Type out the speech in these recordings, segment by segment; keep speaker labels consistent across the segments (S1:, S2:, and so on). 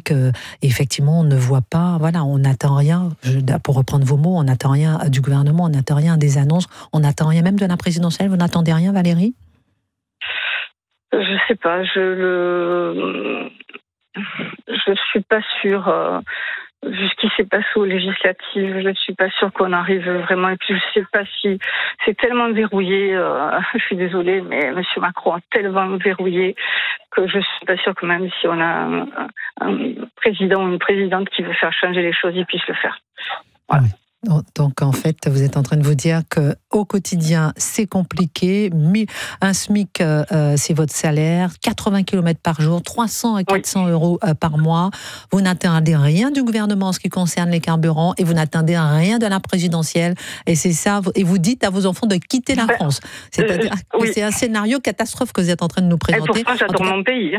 S1: que effectivement on ne voit pas, voilà, on n'attend rien, pour reprendre vos mots, on n'attend rien du gouvernement, on n'attend rien des annonces, on n'attend rien même de la présidentielle. Vous n'attendez rien, Valérie?
S2: Je sais pas, je suis pas sûre. Vu ce qui s'est passé aux législatives, je ne suis pas sûre qu'on arrive vraiment. Et puis je sais pas si c'est tellement verrouillé. Je suis désolée, mais M. Macron a tellement verrouillé que je suis pas sûre que même si on a un président ou une présidente qui veut faire changer les choses, il puisse le faire. Voilà.
S1: Oui. Donc en fait, vous êtes en train de vous dire que au quotidien, c'est compliqué. Un SMIC, c'est votre salaire, 80 km par jour, 300 à 400 euros par mois. Vous n'attendez rien du gouvernement en ce qui concerne les carburants et vous n'attendez rien de la présidentielle. Et c'est ça. Et vous dites à vos enfants de quitter la France. C'est-à-dire que c'est un scénario catastrophe que vous êtes en train de nous présenter.
S2: Et pourtant, j'adore mon pays.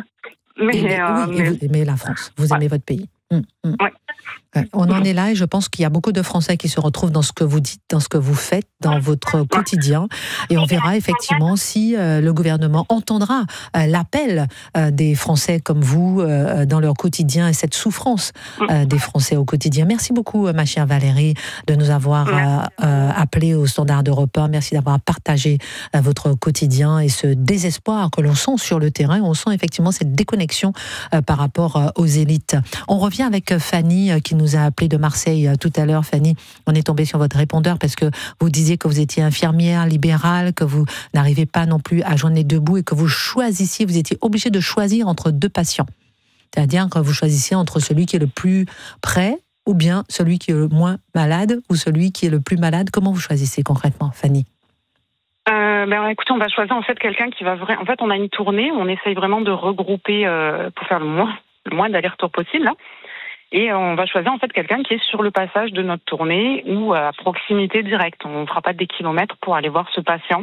S1: Mais la France, vous aimez votre pays.
S2: Ouais.
S1: On en est là et je pense qu'il y a beaucoup de Français qui se retrouvent dans ce que vous dites, dans ce que vous faites, dans votre quotidien. Et on verra effectivement si le gouvernement entendra l'appel des Français comme vous dans leur quotidien et cette souffrance des Français au quotidien. Merci beaucoup, ma chère Valérie, de nous avoir appelé au Standard d'Europe 1. Merci d'avoir partagé votre quotidien et ce désespoir que l'on sent sur le terrain. On sent effectivement cette déconnexion par rapport aux élites. On revient avec Fanny qui nous a appelé de Marseille tout à l'heure. Fanny, on est tombé sur votre répondeur parce que vous disiez que vous étiez infirmière libérale, que vous n'arrivez pas non plus à joindre les deux bouts et que vous étiez obligé de choisir entre deux patients. C'est-à-dire que vous choisissiez entre celui qui est le plus près ou bien celui qui est le moins malade ou celui qui est le plus malade. Comment vous choisissez concrètement, Fanny?
S2: Écoutez, on va choisir en fait quelqu'un qui va vraiment... En fait, on a une tournée, on essaye vraiment de regrouper pour faire le moins d'aller-retour possible, là. Et on va choisir en fait quelqu'un qui est sur le passage de notre tournée ou à proximité directe. On ne fera pas des kilomètres pour aller voir ce patient.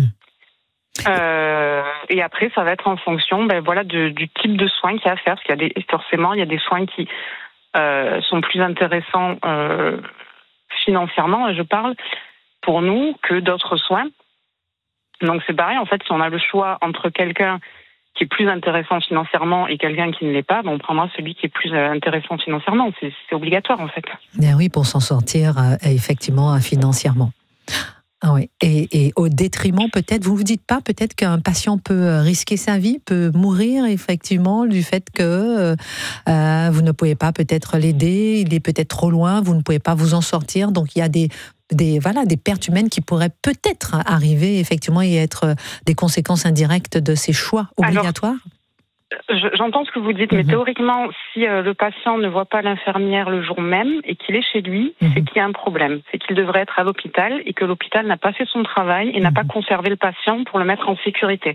S2: Et après, ça va être en fonction du type de soins qu'il y a à faire. Parce qu'il y a des soins qui sont plus intéressants financièrement, je parle, pour nous, que d'autres soins. Donc c'est pareil, en fait, si on a le choix entre quelqu'un qui est plus intéressant financièrement et quelqu'un qui ne l'est pas, on prendra celui qui est plus intéressant financièrement. C'est obligatoire, en fait.
S1: Bien oui, pour s'en sortir effectivement financièrement. Ah oui. Et au détriment, peut-être, vous ne vous dites pas peut-être qu'un patient peut risquer sa vie, peut mourir effectivement du fait que vous ne pouvez pas peut-être l'aider, il est peut-être trop loin, vous ne pouvez pas vous en sortir, donc il y a des pertes humaines qui pourraient peut-être arriver effectivement et être des conséquences indirectes de ces choix obligatoires.
S2: Alors, j'entends ce que vous dites, mais théoriquement, si le patient ne voit pas l'infirmière le jour même et qu'il est chez lui, c'est qu'il y a un problème. C'est qu'il devrait être à l'hôpital et que l'hôpital n'a pas fait son travail et n'a pas conservé le patient pour le mettre en sécurité.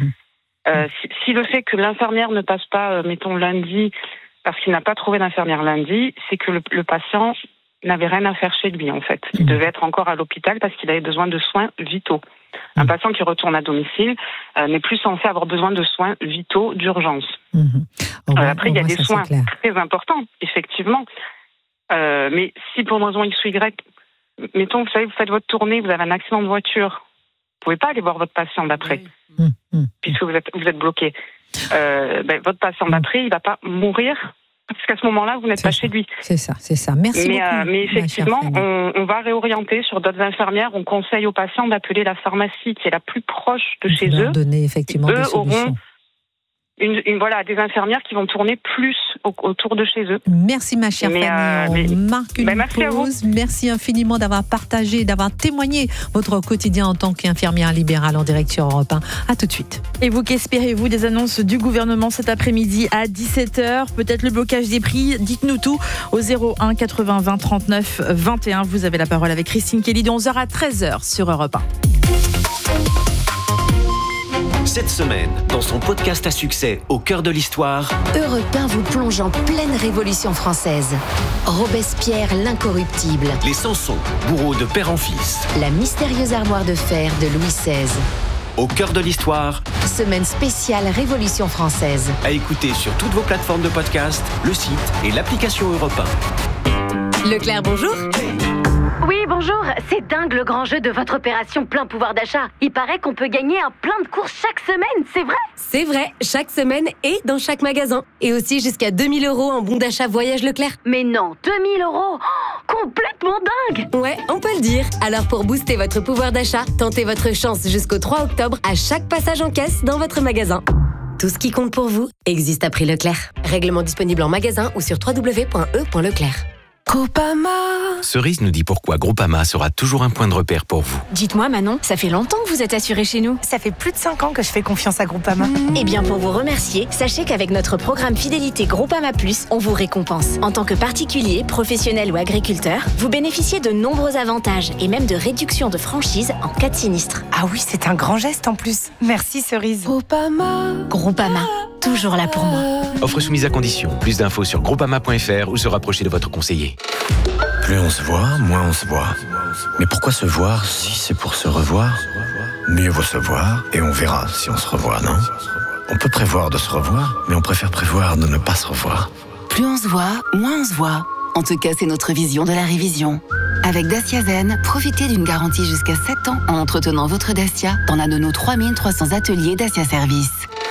S2: Si le fait que l'infirmière ne passe pas, mettons lundi, parce qu'il n'a pas trouvé d'infirmière lundi, c'est que le patient n'avait rien à faire chez lui, en fait. Il devait être encore à l'hôpital parce qu'il avait besoin de soins vitaux. Un patient qui retourne à domicile n'est plus censé avoir besoin de soins vitaux d'urgence. Après, il y a des soins très importants, effectivement. Mais si pour une raison X ou Y, mettons, vous savez, vous faites votre tournée, vous avez un accident de voiture, vous pouvez pas aller voir votre patient d'après, puisque vous êtes bloqué. Votre patient d'après, il va pas mourir, parce qu'à ce moment-là, vous n'êtes pas chez lui.
S1: C'est ça. Merci beaucoup.
S2: Mais effectivement, on va réorienter sur d'autres infirmières. On conseille aux patients d'appeler la pharmacie qui est la plus proche de chez eux.
S1: Donner effectivement des solutions.
S2: Des infirmières qui vont tourner plus autour de chez eux.
S1: Merci ma chère Fanny. On marque une pause. Merci infiniment d'avoir partagé, d'avoir témoigné votre quotidien en tant qu'infirmière libérale en direct sur Europe 1. À tout de suite.
S3: Et vous, qu'espérez-vous des annonces du gouvernement cet après-midi à 17h? Peut-être le blocage des prix? Dites-nous tout au 01 80 20 39 21. Vous avez la parole avec Christine Kelly de 11h à 13h sur Europe 1.
S4: Cette semaine, dans son podcast à succès Au cœur de l'histoire,
S5: Europe 1 vous plonge en pleine Révolution française. Robespierre l'incorruptible.
S4: les Samson, bourreaux de père en fils.
S5: La mystérieuse armoire de fer de Louis XVI.
S4: Au cœur de l'histoire,
S5: Semaine spéciale Révolution française.
S4: à écouter sur toutes vos plateformes de podcast, le site et l'application Europe 1.
S5: Leclerc, bonjour.
S6: Oui, bonjour. C'est dingue le grand jeu de votre opération plein pouvoir d'achat. Il paraît qu'on peut gagner un plein de courses chaque semaine, c'est vrai ?
S7: C'est vrai, chaque semaine et dans chaque magasin. Et aussi jusqu'à 2 000 € en bon d'achat Voyage Leclerc.
S6: Mais non, 2 000 €, complètement dingue.
S7: Ouais, on peut le dire. Alors pour booster votre pouvoir d'achat, tentez votre chance jusqu'au 3 octobre à chaque passage en caisse dans votre magasin. Tout ce qui compte pour vous existe à prix Leclerc. Règlement disponible en magasin ou sur www.e.leclerc.
S8: Groupama.
S9: Cerise nous dit pourquoi Groupama sera toujours un point de repère pour vous.
S8: Dites-moi Manon, ça fait longtemps que vous êtes assurée chez nous.
S10: Ça fait plus de 5 ans que je fais confiance à Groupama.
S8: Eh bien pour vous remercier, sachez qu'avec notre programme Fidélité Groupama Plus, on vous récompense. En tant que particulier, professionnel ou agriculteur, vous bénéficiez de nombreux avantages et même de réductions de franchise en cas de sinistre.
S10: Ah oui, c'est un grand geste en plus. Merci Cerise.
S8: Groupama, toujours là pour moi.
S9: Offre soumise à condition. Plus d'infos sur groupama.fr ou se rapprocher de votre conseiller.
S11: Plus on se voit, moins on se voit. Mais pourquoi se voir si c'est pour se revoir ? Mieux vaut se voir et on verra si on se revoit, non ? On peut prévoir de se revoir, mais on préfère prévoir de ne pas se revoir.
S12: Plus on se voit, moins on se voit. En tout cas, c'est notre vision de la révision. Avec Dacia Zen, profitez d'une garantie jusqu'à 7 ans en entretenant votre Dacia dans l'un de nos 3300 ateliers Dacia Service.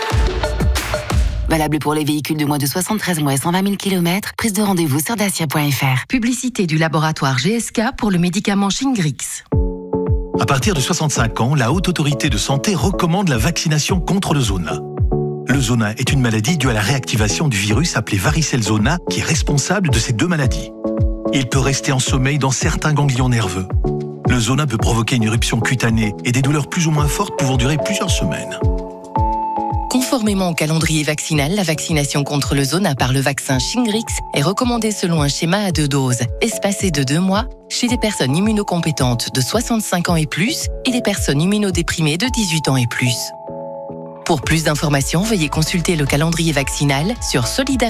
S12: Valable pour les véhicules de moins de 73 mois et 120 000 km. Prise de rendez-vous sur dacia.fr.
S13: Publicité du laboratoire GSK pour le médicament Shingrix.
S14: À partir de 65 ans, la Haute Autorité de Santé recommande la vaccination contre le zona. Le zona est une maladie due à la réactivation du virus appelé varicelle zona qui est responsable de ces deux maladies. Il peut rester en sommeil dans certains ganglions nerveux. Le zona peut provoquer une éruption cutanée et des douleurs plus ou moins fortes pouvant durer plusieurs semaines.
S13: Conformément au calendrier vaccinal, la vaccination contre le zona par le vaccin Shingrix est recommandée selon un schéma à 2 doses, espacé de 2 mois, chez les personnes immunocompétentes de 65 ans et plus et les personnes immunodéprimées de 18 ans et plus. Pour plus d'informations, veuillez consulter le calendrier vaccinal sur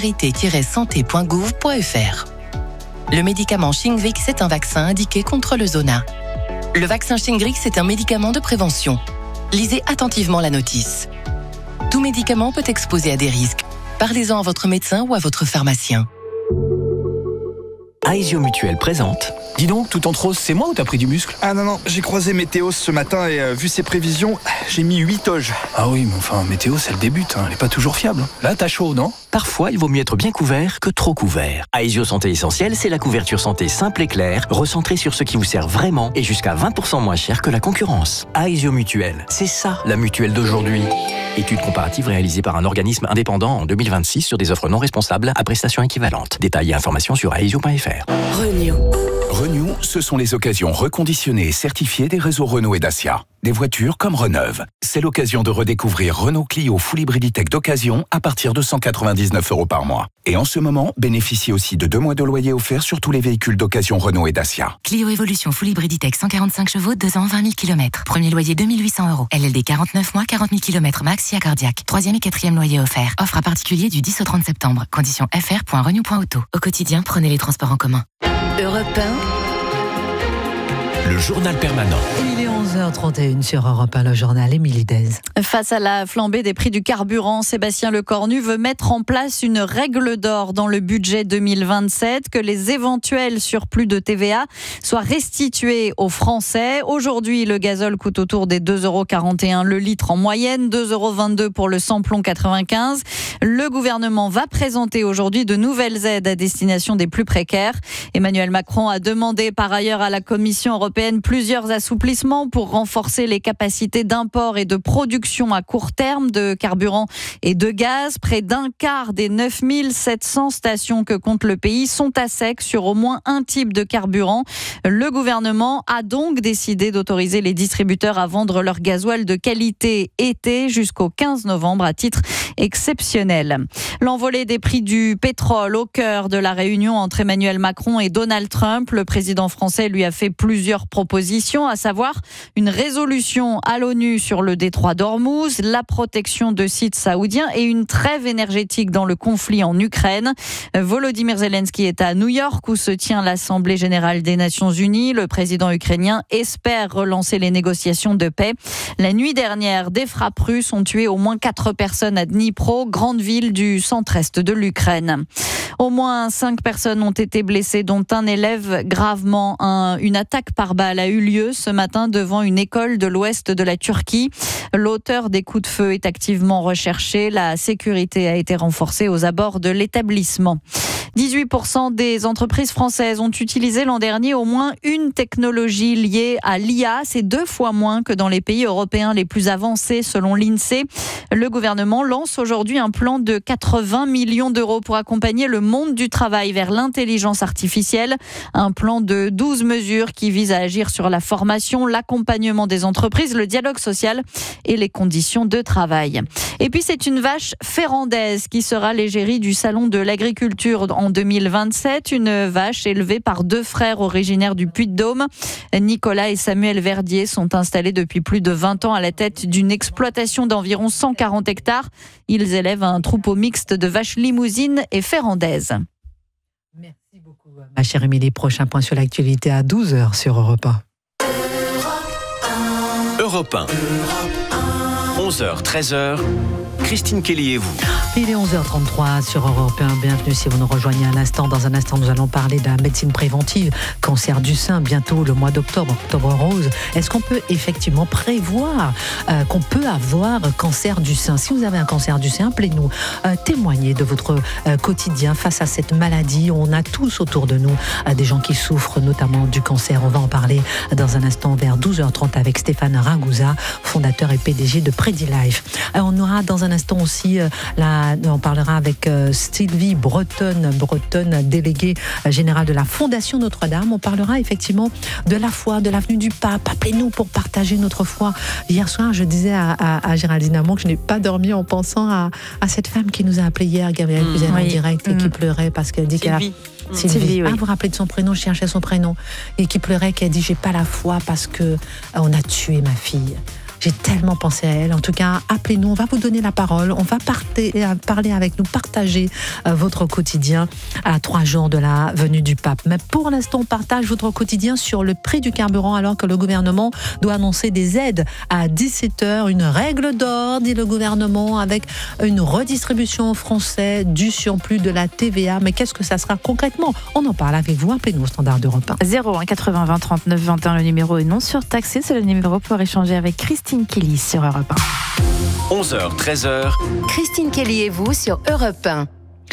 S13: solidarité-santé.gouv.fr. Le médicament Shingrix est un vaccin indiqué contre le zona. Le vaccin Shingrix est un médicament de prévention. Lisez attentivement la notice. Tout médicament peut exposer à des risques. Parlez-en à votre médecin ou à votre pharmacien.
S4: Aesio Mutuelle présente.
S15: Dis donc, tout en rose, c'est moi ou t'as pris du muscle ?
S16: Ah non, j'ai croisé Météos ce matin et vu ses prévisions, j'ai mis 8 oges.
S15: Ah oui, mais enfin, Météos, elle débute, elle est pas toujours fiable. Là, t'as chaud, non ?
S4: Parfois, il vaut mieux être bien couvert que trop couvert. Aesio Santé Essentielle, c'est la couverture santé simple et claire, recentrée sur ce qui vous sert vraiment et jusqu'à 20% moins cher que la concurrence. Aesio Mutuelle, c'est ça, la mutuelle d'aujourd'hui. Étude comparative réalisée par un organisme indépendant en 2026 sur des offres non responsables à prestations équivalentes. Détails et informations sur aesio.fr.
S17: Renew, ce sont les occasions reconditionnées et certifiées des réseaux Renault et Dacia. Des voitures comme Reneuve. C'est l'occasion de redécouvrir Renault Clio Full Hybriditech d'occasion à partir de 199 € par mois. Et en ce moment, bénéficiez aussi de 2 mois de loyer offerts sur tous les véhicules d'occasion Renault et Dacia.
S18: Clio Evolution Full Hybriditech 145 chevaux, 2 ans, 20 000 km. Premier loyer 2 800 €. LLD 49 mois, 40 000 km max, SIA cardiaque. 3e et 4e loyer offert. Offre à particulier du 10 au 30 septembre. Conditions fr.renew.auto. Au quotidien, prenez les transports en commun.
S5: Europe 1.
S4: Le journal permanent.
S1: Il est 11h31 sur Europe 1, le journal Émilie Dez.
S3: Face à la flambée des prix du carburant, Sébastien Lecornu veut mettre en place une règle d'or dans le budget 2027, que les éventuels surplus de TVA soient restitués aux Français. Aujourd'hui, le gazole coûte autour des 2,41 € le litre en moyenne, 2,22 € pour le samplon 95. Le gouvernement va présenter aujourd'hui de nouvelles aides à destination des plus précaires. Emmanuel Macron a demandé par ailleurs à la Commission européenne plusieurs assouplissements pour renforcer les capacités d'import et de production à court terme de carburant et de gaz. Près d'un quart des 9 700 stations que compte le pays sont à sec sur au moins un type de carburant. Le gouvernement a donc décidé d'autoriser les distributeurs à vendre leur gasoil de qualité été jusqu'au 15 novembre à titre exceptionnel. L'envolée des prix du pétrole au cœur de la réunion entre Emmanuel Macron et Donald Trump. Le président français lui a fait plusieurs propositions, à savoir une résolution à l'ONU sur le détroit d'Ormuz, la protection de sites saoudiens et une trêve énergétique dans le conflit en Ukraine. Volodymyr Zelensky est à New York où se tient l'Assemblée générale des Nations Unies. Le président ukrainien espère relancer les négociations de paix. La nuit dernière, des frappes russes ont tué au moins 4 personnes à Dnipro, grande ville du centre-est de l'Ukraine. Au moins 5 personnes ont été blessées, dont un élève gravement. Une attaque par balle a eu lieu ce matin devant une école de l'ouest de la Turquie. L'auteur des coups de feu est activement recherché. La sécurité a été renforcée aux abords de l'établissement. 18% des entreprises françaises ont utilisé l'an dernier au moins une technologie liée à l'IA. C'est 2 fois moins que dans les pays européens les plus avancés, selon l'INSEE. Le gouvernement lance aujourd'hui un plan de 80 millions d'euros pour accompagner le monde du travail vers l'intelligence artificielle. Un plan de 12 mesures qui vise à agir sur la formation, l'accompagnement des entreprises, le dialogue social et les conditions de travail. Et puis c'est une vache férandaise qui sera l'égérie du Salon de l'agriculture en 2027. Une vache élevée par 2 frères originaires du Puy-de-Dôme. Nicolas et Samuel Verdier sont installés depuis plus de 20 ans à la tête d'une exploitation d'environ 140 hectares. Ils élèvent un troupeau mixte de vaches limousines et férandaises.
S1: Merci beaucoup, ma chère Émilie. Prochain point sur l'actualité à 12h sur Europe 1.
S4: Europe 1. 11h, 13h. Christine Kelly et vous.
S1: Il est 11h33 sur Europe 1. Bienvenue si vous nous rejoignez à l'instant. Dans un instant, nous allons parler de la médecine préventive, cancer du sein, bientôt le mois d'octobre, octobre rose. Est-ce qu'on peut effectivement prévoir qu'on peut avoir cancer du sein? Si vous avez un cancer du sein, appelez-nous, témoignez de votre quotidien face à cette maladie. On a tous autour de nous des gens qui souffrent notamment du cancer. On va en parler dans un instant vers 12h30 avec Stéphane Ragusa, fondateur et PDG de PrediLife. On aura dans un instant aussi on parlera avec Sylvie Breton, déléguée générale de la Fondation Notre-Dame. On parlera effectivement de la foi, de l'avenue du Pape. Appelez-nous pour partager notre foi. Hier soir, je disais à Géraldine Amont que je n'ai pas dormi en pensant à cette femme qui nous a appelé hier, Gabrielle Cluzel, en direct, et qui pleurait parce qu'elle dit qu'elle a... Sylvie, oui. Vous vous rappelez de son prénom, je cherchais son prénom, et qui pleurait, qui a dit j'ai pas la foi parce que on a tué ma fille. J'ai tellement pensé à elle. En tout cas, appelez-nous, on va vous donner la parole. On va parler avec nous, partager votre quotidien à 3 jours de la venue du pape. Mais pour l'instant, on partage votre quotidien sur le prix du carburant alors que le gouvernement doit annoncer des aides à 17h. Une règle d'or, dit le gouvernement, avec une redistribution aux Français du surplus de la TVA. Mais qu'est-ce que ça sera concrètement? On en parle avec vous. Appelez-nous au standard d'Europe 1.
S3: 01 80 20 39 21. Le numéro est non surtaxé. C'est le numéro pour échanger avec Christine Kelly sur Europe
S4: 1. 11h, 13h.
S7: Christine Kelly et vous sur Europe 1.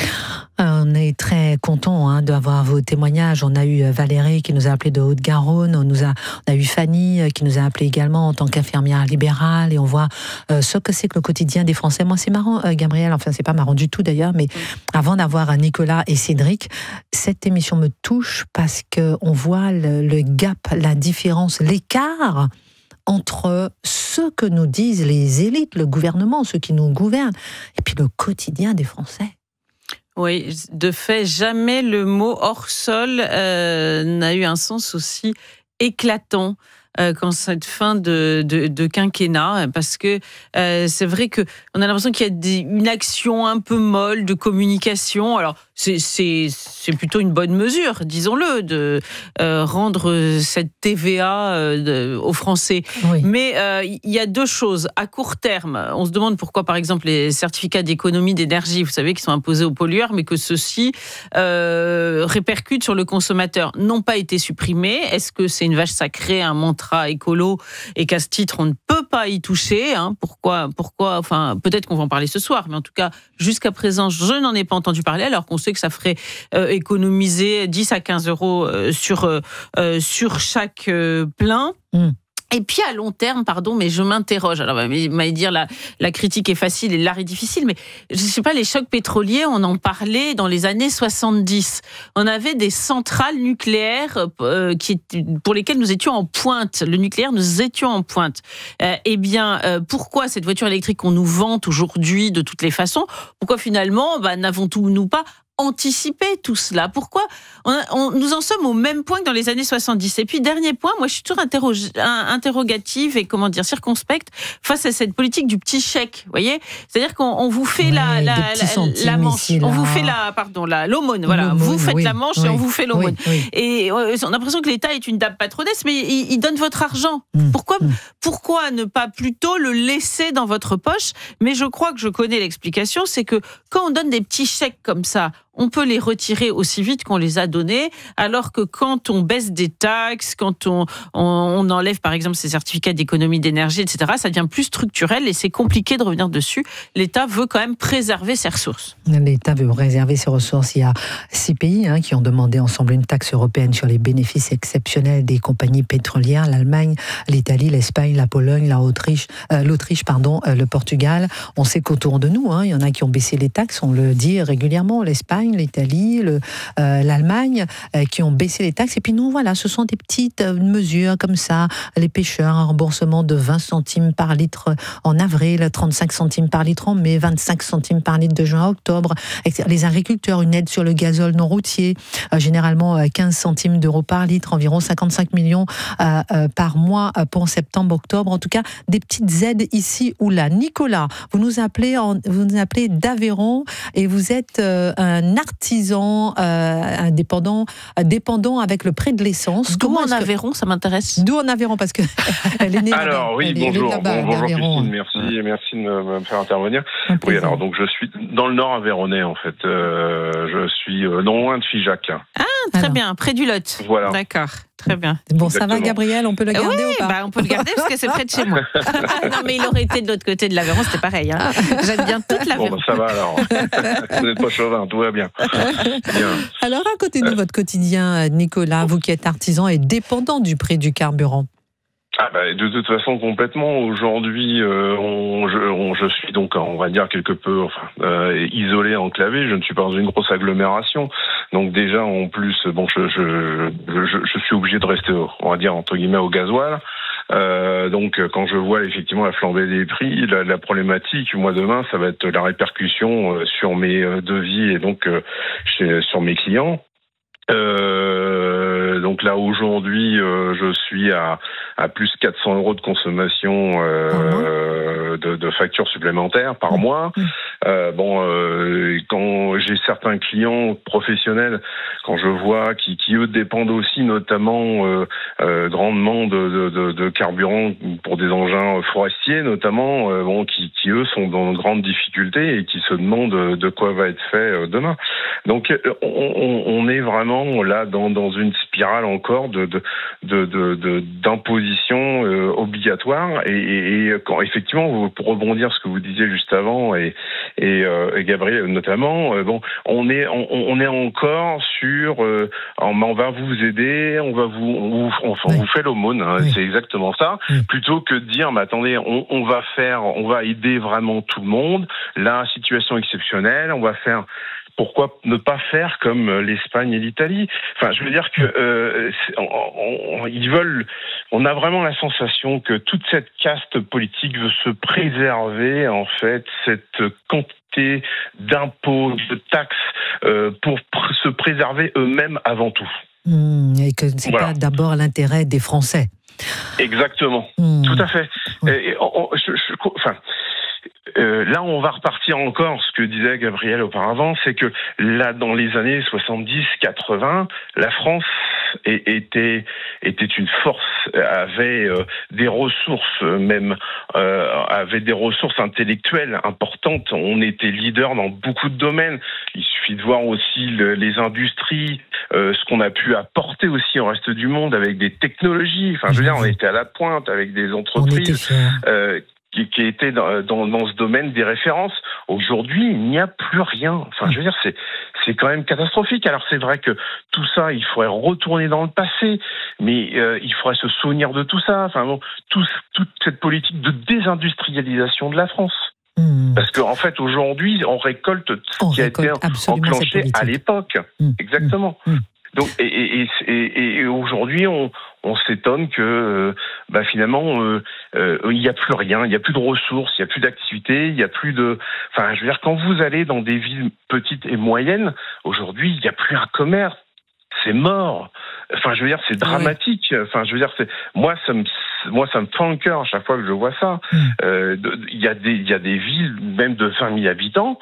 S1: On est très content d'avoir vos témoignages. On a eu Valérie qui nous a appelé de Haute-Garonne. On a eu Fanny qui nous a appelé également en tant qu'infirmière libérale. Et on voit ce que c'est que le quotidien des Français. Moi, c'est marrant, Gabrielle. Enfin, c'est pas marrant du tout d'ailleurs. Mais avant d'avoir Nicolas et Cédric, cette émission me touche parce qu'on voit le gap, la différence, l'écart entre ce que nous disent les élites, le gouvernement, ceux qui nous gouvernent, et puis le quotidien des Français.
S19: Oui, de fait, jamais le mot hors sol n'a eu un sens aussi éclatant qu'en cette fin de quinquennat, parce que c'est vrai que on a l'impression qu'il y a une action un peu molle de communication. Alors c'est plutôt une bonne mesure, disons-le, de rendre cette TVA aux Français. Oui. Mais il y a 2 choses. À court terme, on se demande pourquoi, par exemple, les certificats d'économie d'énergie, vous savez, qui sont imposés aux pollueurs, mais que ceux-ci répercutent sur le consommateur, n'ont pas été supprimés. Est-ce que c'est une vache sacrée, un mantra écolo, et qu'à ce titre, on ne peut pas y toucher, Pourquoi enfin, peut-être qu'on va en parler ce soir, mais en tout cas, jusqu'à présent, je n'en ai pas entendu parler, alors qu'on sait que ça ferait économiser 10 à 15 euros sur chaque plein. Et puis à long terme, pardon, mais je m'interroge. Alors, vous m'allez dire, la critique est facile et l'art est difficile, mais je ne sais pas, les chocs pétroliers, on en parlait dans les années 70. On avait des centrales nucléaires pour lesquelles nous étions en pointe. Le nucléaire, nous étions en pointe. Pourquoi cette voiture électrique qu'on nous vante aujourd'hui de toutes les façons, pourquoi finalement, n'avons-nous pas anticiper tout cela? Pourquoi nous en sommes au même point que dans les années 70? Et puis, dernier point, moi je suis toujours interrogative et circonspecte face à cette politique du petit chèque, voyez? C'est-à-dire qu'on vous fait la manche, on vous fait l'aumône, voilà, vous faites la manche et on vous fait l'aumône. Et on a l'impression que l'État est une dame patronnesse, mais il donne votre argent. Pourquoi ne pas plutôt le laisser dans votre poche? Mais je crois que je connais l'explication, c'est que quand on donne des petits chèques comme ça, on peut les retirer aussi vite qu'on les a donnés, alors que quand on baisse des taxes, quand on enlève par exemple ces certificats d'économie d'énergie, etc., ça devient plus structurel et c'est compliqué de revenir dessus. L'État veut quand même préserver ses ressources.
S1: L'État veut préserver ses ressources. Il y a 6 pays qui ont demandé ensemble une taxe européenne sur les bénéfices exceptionnels des compagnies pétrolières, l'Allemagne, l'Italie, l'Espagne, la Pologne, l'Autriche, le Portugal. On sait qu'autour de nous, il y en a qui ont baissé les taxes, on le dit régulièrement, l'Espagne, l'Italie, l'Allemagne, qui ont baissé les taxes. Et puis nous, voilà, ce sont des petites mesures comme ça. Les pêcheurs, un remboursement de 20 centimes par litre en avril, 35 centimes par litre en mai, 25 centimes par litre de juin à octobre. Les agriculteurs, une aide sur le gazole non routier, généralement 15 centimes d'euros par litre, environ 55 millions par mois pour septembre-octobre. En tout cas, des petites aides ici ou là. Nicolas, vous nous appelez d'Aveyron et vous êtes un artisan indépendant, dépendant avec le prix de l'essence.
S19: D'où en Aveyron, ça m'intéresse.
S1: D'où en Aveyron, parce que elle est née.
S20: Alors oui, bonjour Christine, merci de me faire intervenir. Oui, alors donc je suis dans le Nord aveyronnais en fait. Je suis non loin de Figeac.
S19: Ah, très bien, près du Lot.
S20: Voilà.
S19: D'accord. Très bien.
S1: Bon, ça va, Gabriel, on peut le garder ou pas?
S19: On peut le garder parce que c'est près de chez moi. Non, mais il aurait été de l'autre côté de l'Aveyron, c'était pareil. J'aime bien toute l'Aveyron.
S20: Bon, ça va alors. Vous n'êtes pas chauvin, tout va bien.
S1: Alors, racontez-nous votre quotidien, Nicolas, vous qui êtes artisan et dépendant du prix du carburant.
S20: De toute façon, complètement. Aujourd'hui, je suis donc, on va dire, quelque peu isolé, enclavé. Je ne suis pas dans une grosse agglomération. Donc déjà, en plus, je suis obligé de rester, on va dire, entre guillemets, au gasoil. Donc, quand je vois effectivement la flambée des prix, la problématique, moi, demain, ça va être la répercussion sur mes devis et donc sur mes clients. Donc là aujourd'hui, je suis à plus 400 € de consommation de factures supplémentaires par mois. Quand j'ai certains clients professionnels, quand je vois qui eux dépendent aussi notamment grandement de carburant pour des engins forestiers notamment, qui eux sont dans de grandes difficultés et qui se demandent de quoi va être fait demain. Donc on est vraiment là dans une spirale encore d'imposition obligatoire et quand effectivement, pour rebondir sur ce que vous disiez juste avant et Gabriel notamment, on est encore sur on va vous aider, on vous fait l'aumône, c'est exactement ça, plutôt que de dire attendez, on va aider vraiment tout le monde, la situation exceptionnelle, on va faire. Pourquoi ne pas faire comme l'Espagne et l'Italie? Enfin, je veux dire que on a vraiment la sensation que toute cette caste politique veut se préserver en fait cette quantité d'impôts, de taxes pour se préserver eux-mêmes avant tout.
S1: Et que c'est pas d'abord l'intérêt des Français.
S20: Exactement, tout à fait. Là, on va repartir encore, ce que disait Gabriel auparavant, c'est que là, dans les années 70-80, la France était une force, avait des ressources, même avait des ressources intellectuelles importantes. On était leader dans beaucoup de domaines. Il suffit de voir aussi les industries, ce qu'on a pu apporter aussi au reste du monde avec des technologies. Enfin, je veux dire, on était à la pointe avec des entreprises qui étaient dans ce domaine des références. Aujourd'hui, il n'y a plus rien. Enfin, je veux dire, c'est quand même catastrophique. Alors, c'est vrai que tout ça, il faudrait retourner dans le passé, mais il faudrait se souvenir de tout ça. Enfin, toute cette politique de désindustrialisation de la France. Parce qu'en fait, aujourd'hui, on récolte ce qui a été enclenché à l'époque. Exactement. Donc, et aujourd'hui, on s'étonne que finalement il n'y a plus rien, il n'y a plus de ressources, il n'y a plus d'activité, il n'y a plus de. Enfin, je veux dire, quand vous allez dans des villes petites et moyennes, aujourd'hui, il n'y a plus un commerce. C'est mort. Enfin, je veux dire, c'est dramatique. Enfin, je veux dire, moi, ça me fend le cœur à chaque fois que je vois ça. Il y a des villes, même de 20 000 habitants,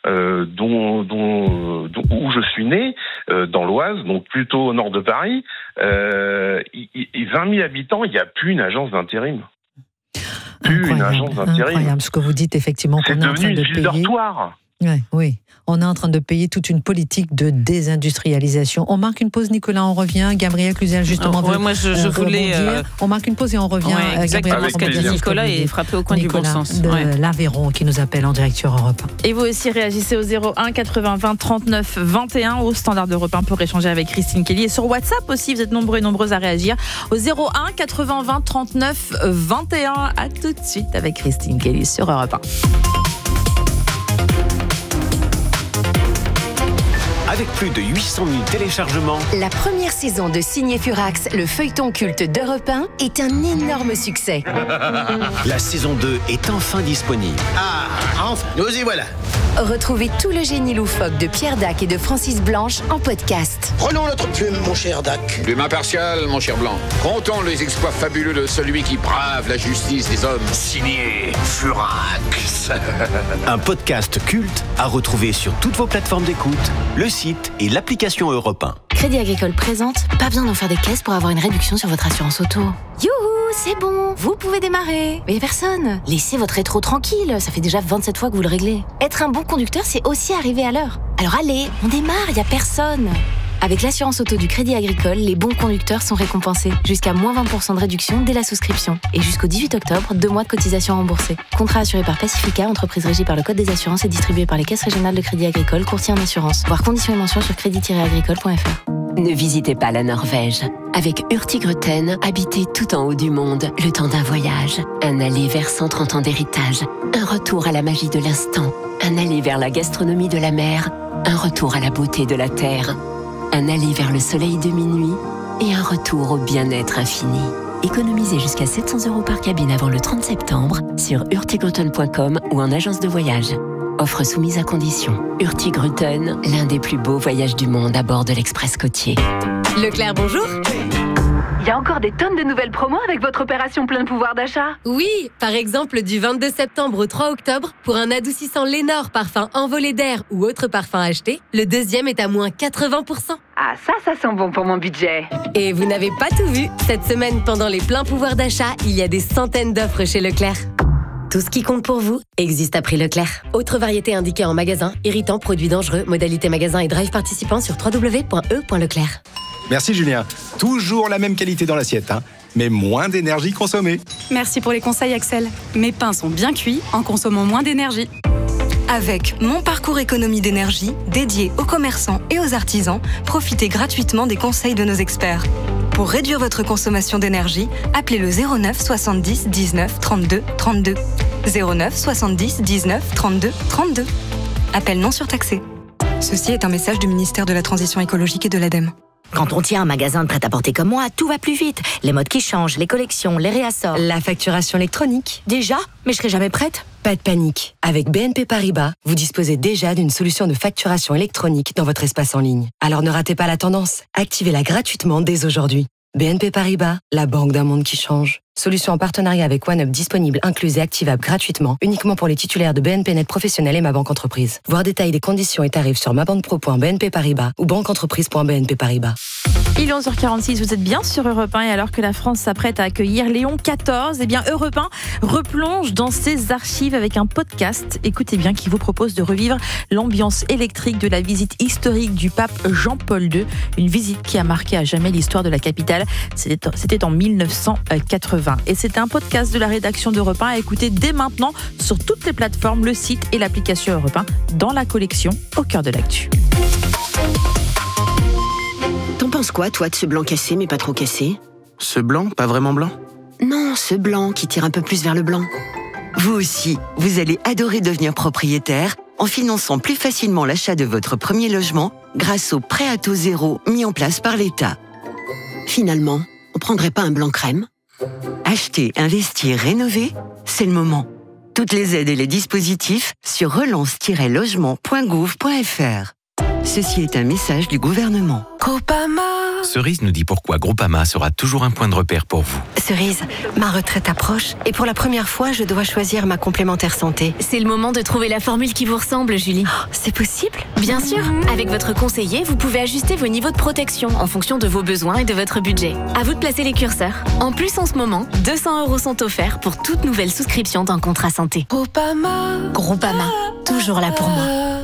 S20: où je suis né, dans l'Oise, donc plutôt au nord de Paris, 20 000 habitants, il n'y a plus une agence d'intérim.
S1: Incroyable ce que vous dites, effectivement, qu'on est en train de payer.
S20: C'est devenu une ville dortoir.
S1: Oui. On est en train de payer toute une politique de désindustrialisation. On marque une pause, Nicolas, on revient. Gabriel Cluzel, justement.
S19: Moi, je voulais.
S1: On marque une pause et on revient.
S19: Exactement, parce qu'a dit Nicolas est frappé au coin du bon sens.
S1: De l'Aveyron qui nous appelle en direct sur Europe 1.
S3: Et vous aussi réagissez au 01 80 20 39 21 au standard d'Europe 1 pour échanger avec Christine Kelly. Et sur WhatsApp aussi, vous êtes nombreux et nombreuses à réagir au 01 80 20 39 21. À tout de suite avec Christine Kelly sur Europe 1.
S4: Avec plus de 800 000 téléchargements,
S5: La première saison de Signé Furax, le feuilleton culte d'Europe 1, est un énorme succès.
S4: la saison 2 est enfin disponible.
S21: Ah, enfin, nous y voilà.
S5: Retrouvez tout le génie loufoque de Pierre Dac et de Francis Blanche en podcast.
S21: Prenons notre plume, mon cher Dac.
S22: Plume impartiale, mon cher Blanc. Comptons les exploits fabuleux de celui qui brave la justice des hommes.
S21: Signé Furax.
S4: Un podcast culte à retrouver sur toutes vos plateformes d'écoute, le site et l'application Europe 1.
S8: Crédit Agricole présente, pas besoin d'en faire des caisses pour avoir une réduction sur votre assurance auto. Youhou, c'est bon, vous pouvez démarrer. Mais y a personne. Laissez votre rétro tranquille, ça fait déjà 27 fois que vous le réglez. Être un bon conducteur, c'est aussi arriver à l'heure. Alors allez, on démarre, y a personne. Avec l'assurance auto du Crédit Agricole, les bons conducteurs sont récompensés. Jusqu'à moins 20% de réduction dès la souscription. Et jusqu'au 18 octobre, 2 mois de cotisation remboursée. Contrat assuré par Pacifica, entreprise régie par le Code des assurances et distribué par les caisses régionales de Crédit Agricole, courtier en assurance. Voir conditions et mentions sur crédit-agricole.fr.
S7: Ne visitez pas la Norvège. Avec Hurtigruten, habitez tout en haut du monde, le temps d'un voyage. Un aller vers 130 ans d'héritage. Un retour à la magie de l'instant. Un aller vers la gastronomie de la mer. Un retour à la beauté de la terre. Un aller vers le soleil de minuit. Et un retour au bien-être infini. Économisez jusqu'à 700 € par cabine avant le 30 septembre sur hurtigruten.com ou en agence de voyage. Offre soumise à condition. Hurtigruten, l'un des plus beaux voyages du monde à bord de l'Express côtier.
S5: Leclerc, bonjour.
S6: Il y a encore des tonnes de nouvelles promos avec votre opération plein de pouvoir d'achat.
S7: Oui, par exemple du 22 septembre au 3 octobre, pour un adoucissant Lénore parfum envolé d'air ou autre parfum acheté, le deuxième est à moins 80%.
S6: Ah, ça sent bon pour mon budget.
S7: Et vous n'avez pas tout vu. Cette semaine, pendant les pleins pouvoirs d'achat, il y a des centaines d'offres chez Leclerc. Tout ce qui compte pour vous existe à prix Leclerc. Autre variété indiquée en magasin, irritants, produits dangereux, modalité magasin et drive participant sur www.e.leclerc.
S23: Merci Julien. Toujours la même qualité dans l'assiette, mais moins d'énergie consommée.
S24: Merci pour les conseils Axel. Mes pains sont bien cuits en consommant moins d'énergie. Avec mon parcours économie d'énergie, dédié aux commerçants et aux artisans, profitez gratuitement des conseils de nos experts. Pour réduire votre consommation d'énergie, appelez le 09 70 19 32 32. 09 70 19 32 32. Appel non surtaxé. Ceci est un message du ministère de la Transition écologique et de l'ADEME.
S25: Quand on tient un magasin de prêt-à-porter comme moi, tout va plus vite. Les modes qui changent, les collections, les réassorts.
S7: La facturation électronique.
S25: Déjà ? Mais je serai jamais prête.
S7: Pas de panique. Avec BNP Paribas, vous disposez déjà d'une solution de facturation électronique dans votre espace en ligne. Alors ne ratez pas la tendance. Activez-la gratuitement dès aujourd'hui. BNP Paribas, la banque d'un monde qui change. Solution en partenariat avec OneUp disponible, incluse et activable gratuitement, uniquement pour les titulaires de BNP Net Professionnel et Ma Banque Entreprise. Voir détails des conditions et tarifs sur mabanquepro.bnp Paribas ou banqueentreprise.bnp Paribas.
S3: Il est 11h46, vous êtes bien sur Europe 1 et alors que la France s'apprête à accueillir Léon XIV, eh bien Europe 1 replonge dans ses archives avec un podcast, écoutez bien, qui vous propose de revivre l'ambiance électrique de la visite historique du pape Jean-Paul II, une visite qui a marqué à jamais l'histoire de la capitale. C'était en 1980. Et c'est un podcast de la rédaction d'Europe 1 à écouter dès maintenant sur toutes les plateformes, le site et l'application Europe 1 dans la collection Au cœur de l'actu.
S26: T'en penses quoi, toi, de ce blanc cassé, mais pas trop cassé?
S21: Ce blanc, pas vraiment blanc?
S26: Non, ce blanc qui tire un peu plus vers le blanc.
S27: Vous aussi, vous allez adorer devenir propriétaire en finançant plus facilement l'achat de votre premier logement grâce au prêt à taux zéro mis en place par l'État.
S26: Finalement, on prendrait pas un blanc crème?
S27: Acheter, investir, rénover, c'est le moment. Toutes les aides et les dispositifs sur relance-logement.gouv.fr. Ceci est un message du gouvernement.
S10: Groupama.
S9: Cerise nous dit pourquoi Groupama sera toujours un point de repère pour vous.
S10: Cerise, ma retraite approche et pour la première fois, je dois choisir ma complémentaire santé.
S8: C'est le moment de trouver la formule qui vous ressemble, Julie.
S10: Oh, c'est possible ?
S8: Bien sûr. Avec votre conseiller, vous pouvez ajuster vos niveaux de protection en fonction de vos besoins et de votre budget. À vous de placer les curseurs. En plus, en ce moment, 200 € sont offerts pour toute nouvelle souscription d'un contrat santé.
S10: Groupama.
S8: Groupama, toujours là pour moi.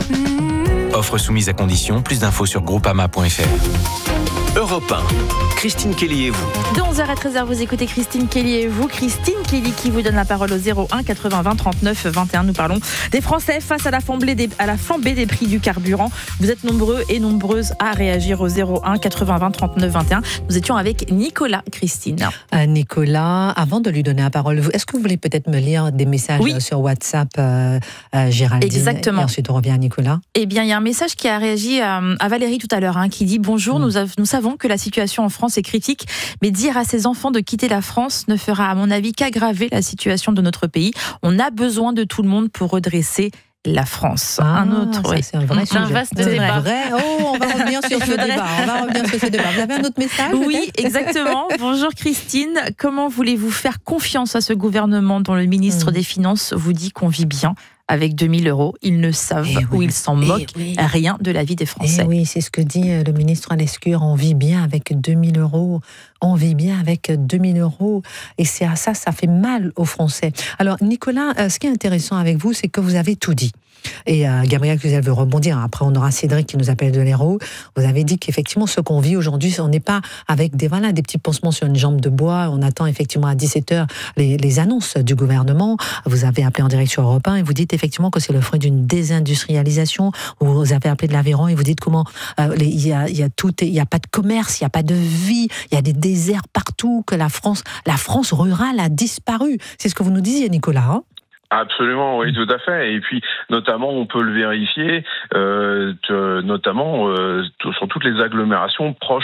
S9: Offre soumise à condition. Plus d'infos sur groupama.fr. Europe 1. Christine Kelly et vous.
S3: De 11h à 13h, vous écoutez Christine Kelly et vous. Christine Kelly qui vous donne la parole au 01 80 20 39 21. Nous parlons des Français face à la flambée des prix du carburant. Vous êtes nombreux et nombreuses à réagir au 01 80 20 39 21. Nous étions avec Nicolas, Christine.
S1: Nicolas, avant de lui donner la parole, est-ce que vous voulez peut-être me lire des messages sur WhatsApp, Géraldine?
S3: Exactement.
S1: Et ensuite on revient à Nicolas.
S3: Eh bien, il y a un message qui a réagi à Valérie tout à l'heure, qui dit « Bonjour, nous savons que la situation en France est critique, mais dire à ses enfants de quitter la France ne fera à mon avis qu'aggraver la situation de notre pays. On a besoin de tout le monde pour redresser la France. » Un autre,
S1: c'est un vrai sujet.
S3: Un vaste débat.
S1: On va revenir sur ce débat. Vous avez un autre message?
S3: Oui, exactement. Bonjour Christine. Comment voulez-vous faire confiance à ce gouvernement dont le ministre des Finances vous dit qu'on vit bien avec 2 000 €? Ils ne savent ou ils s'en moquent rien de la vie des Français.
S1: Oui, c'est ce que dit le ministre Lescure. On vit bien avec 2 000 €. On vit bien avec 2 000 €. Et c'est à ça fait mal aux Français. Alors, Nicolas, ce qui est intéressant avec vous, c'est que vous avez tout dit. Et Gabriel Cluzel veut rebondir. Après, on aura Cédric qui nous appelle de l'Hérault. Vous avez dit qu'effectivement, ce qu'on vit aujourd'hui, on n'est pas avec des petits pansements sur une jambe de bois. On attend effectivement à 17h les annonces du gouvernement. Vous avez appelé en direct sur Europe 1 et vous dites effectivement que c'est le fruit d'une désindustrialisation. Vous avez appelé de l'Aveyron et vous dites comment il y a pas de commerce, il n'y a pas de vie, il y a des déserts partout, que la France rurale a disparu. C'est ce que vous nous disiez, Nicolas, hein?
S20: Absolument, oui, tout à fait. Et puis, notamment, on peut le vérifier, notamment sur toutes les agglomérations proches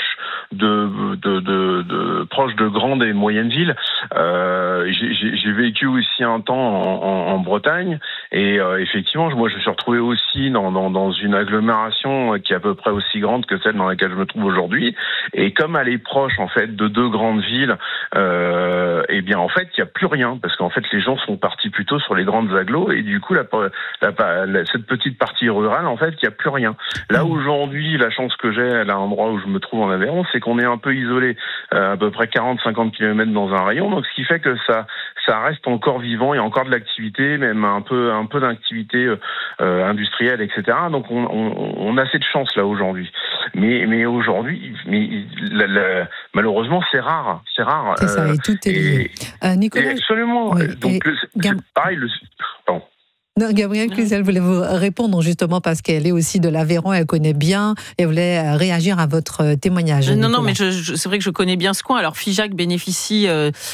S20: de grandes et moyennes villes. J'ai vécu aussi un temps en Bretagne, et effectivement, moi, je me suis retrouvé aussi dans une agglomération qui est à peu près aussi grande que celle dans laquelle je me trouve aujourd'hui. Et comme elle est proche, en fait, de 2 grandes villes, eh bien, en fait, il n'y a plus rien, parce qu'en fait, les gens sont partis plutôt sur les grandes agglos, et du coup, cette petite partie rurale, en fait, il n'y a plus rien. Là, aujourd'hui, la chance que j'ai à l'endroit où je me trouve en Aveyron, c'est qu'on est un peu isolé, à peu près 40-50 km dans un rayon, donc ce qui fait que ça reste encore vivant, il y a encore de l'activité, même un peu d'activité industrielle, etc. Donc on a cette chance là aujourd'hui. Mais aujourd'hui, malheureusement, c'est rare. C'est
S1: ça, et tout est lié. Nicolas,
S20: absolument. Oui, donc pareil. Pardon.
S1: Non, Gabriel Cluzel voulait vous répondre justement parce qu'elle est aussi de l'Aveyron, elle connaît bien et voulait réagir à votre témoignage.
S19: Non, mais c'est vrai que je connais bien ce coin. Alors Figeac bénéficie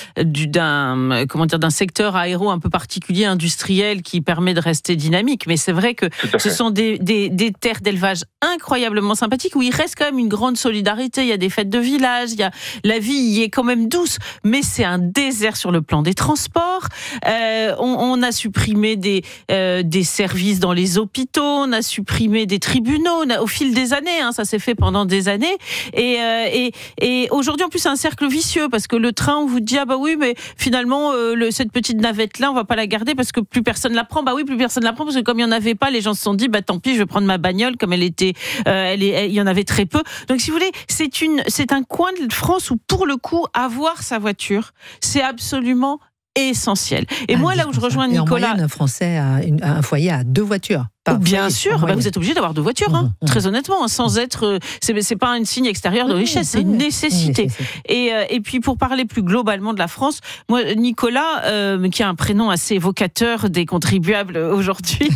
S19: d'un secteur aéro un peu particulier, industriel, qui permet de rester dynamique. Mais c'est vrai que ce sont des terres d'élevage incroyablement sympathiques où il reste quand même une grande solidarité. Il y a des fêtes de village, la vie y est quand même douce, mais c'est un désert sur le plan des transports. On a supprimé des services dans les hôpitaux, on a supprimé des tribunaux au fil des années, ça s'est fait pendant des années, et aujourd'hui en plus c'est un cercle vicieux, parce que le train, on vous dit oui, mais finalement cette petite navette là on va pas la garder parce que plus personne la prend. Plus personne la prend parce que comme il y en avait pas, les gens se sont dit tant pis, je vais prendre ma bagnole, comme il y en avait très peu. Donc si vous voulez, c'est un coin de France où pour le coup avoir sa voiture, c'est absolument essentiel. Et moi, là où je rejoins Nicolas...
S1: En moyenne, un Français a un foyer à 2 voitures.
S19: Bien sûr, vous êtes obligé d'avoir 2 voitures, très honnêtement, sans être... C'est pas un signe extérieur de richesse, c'est une nécessité. Et puis, pour parler plus globalement de la France, moi, Nicolas, qui a un prénom assez évocateur des contribuables aujourd'hui,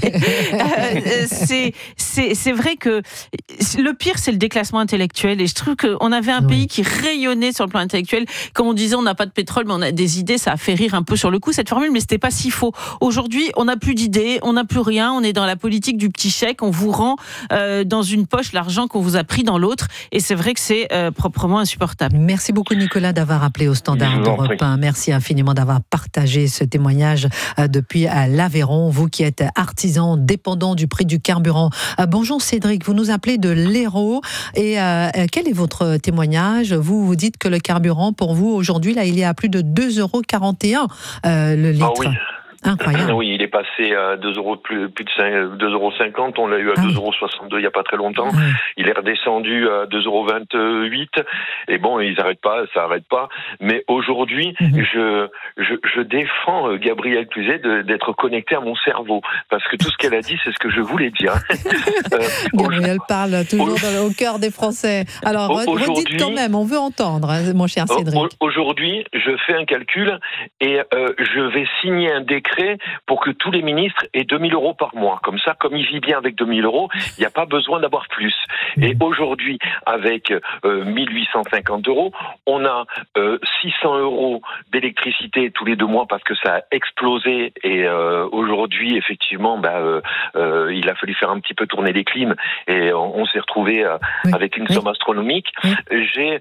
S19: c'est vrai que le pire, c'est le déclassement intellectuel. Et je trouve qu'on avait un pays qui rayonnait sur le plan intellectuel. Comme on disait, on n'a pas de pétrole, mais on a des idées. Ça a fait rire un peu sur le coup, cette formule, mais c'était pas si faux. Aujourd'hui, on n'a plus d'idées, on n'a plus rien, on est dans la politique du petit chèque, on vous rend dans une poche l'argent qu'on vous a pris dans l'autre, et c'est vrai que c'est proprement insupportable.
S1: Merci beaucoup Nicolas d'avoir appelé au standard d'Europe 1. Merci infiniment d'avoir partagé ce témoignage depuis l'Aveyron, vous qui êtes artisan dépendant du prix du carburant. Bonjour Cédric, vous nous appelez de l'Hérault, et quel est votre témoignage? Vous dites que le carburant pour vous aujourd'hui, là, il est à plus de 2,41 € le litre.
S20: Oui.
S1: Incroyable.
S2: Oui, il est passé à 2 euros plus de 2,50 €. On l'a eu à 2,62 € il n'y a pas très longtemps. Il est redescendu à 2,28 €. Et bon, ils n'arrêtent pas, ça n'arrête pas. Mais aujourd'hui, je défends Gabrielle Cluzet d'être connectée à mon cerveau. Parce que tout ce qu'elle a dit, c'est ce que je voulais dire.
S1: Gabrielle parle toujours au cœur des Français. Alors, redites quand même, on veut entendre, mon cher Cédric.
S2: Aujourd'hui, je fais un calcul et je vais signer un décret pour que tous les ministres aient 2 000 € par mois. Comme ça, comme il vit bien avec 2 000 €, il n'y a pas besoin d'avoir plus. Et aujourd'hui, avec 1 850 €, on a 600 € d'électricité tous les 2 mois parce que ça a explosé. Et aujourd'hui, effectivement, il a fallu faire un petit peu tourner les clims et on s'est retrouvé avec une somme astronomique. J'ai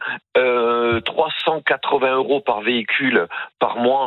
S2: 380 € par véhicule par mois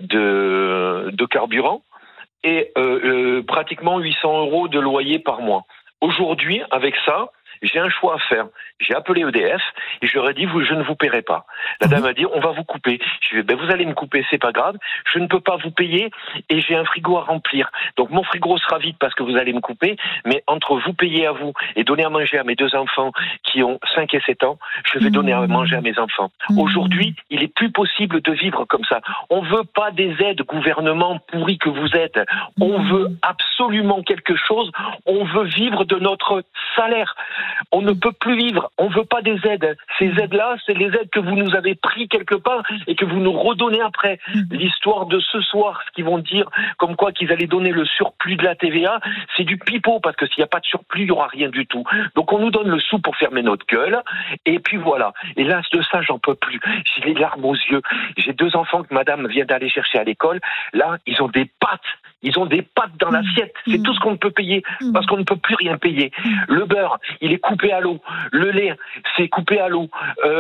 S2: de carburant et pratiquement 800 € de loyer par mois. Aujourd'hui, avec ça, j'ai un choix à faire. J'ai appelé EDF et je leur ai dit, je ne vous paierai pas. La dame a dit, on va vous couper. Je lui ai dit, vous allez me couper, c'est pas grave. Je ne peux pas vous payer et j'ai un frigo à remplir. Donc mon frigo sera vide parce que vous allez me couper. Mais entre vous payer à vous et donner à manger à mes 2 enfants qui ont 5 et 7 ans, je vais donner à manger à mes enfants. Aujourd'hui, il est plus possible de vivre comme ça. On veut pas des aides gouvernement pourris que vous êtes. On veut absolument quelque chose. On veut vivre de notre salaire. On ne peut plus vivre, on ne veut pas des aides. Ces aides-là, c'est les aides que vous nous avez pris quelque part et que vous nous redonnez après. L'histoire de ce soir, ce qu'ils vont dire, comme quoi qu'ils allaient donner le surplus de la TVA, c'est du pipeau, parce que s'il n'y a pas de surplus, il n'y aura rien du tout. Donc on nous donne le sou pour fermer notre gueule, et puis voilà. Et là, de ça, j'en peux plus. J'ai les larmes aux yeux. J'ai 2 enfants que madame vient d'aller chercher à l'école. Là, ils ont des pâtes. Ils ont des pâtes dans l'assiette. C'est tout ce qu'on ne peut payer, parce qu'on ne peut plus rien payer. Le beurre, il est coupé à l'eau. Le lait, c'est coupé à l'eau.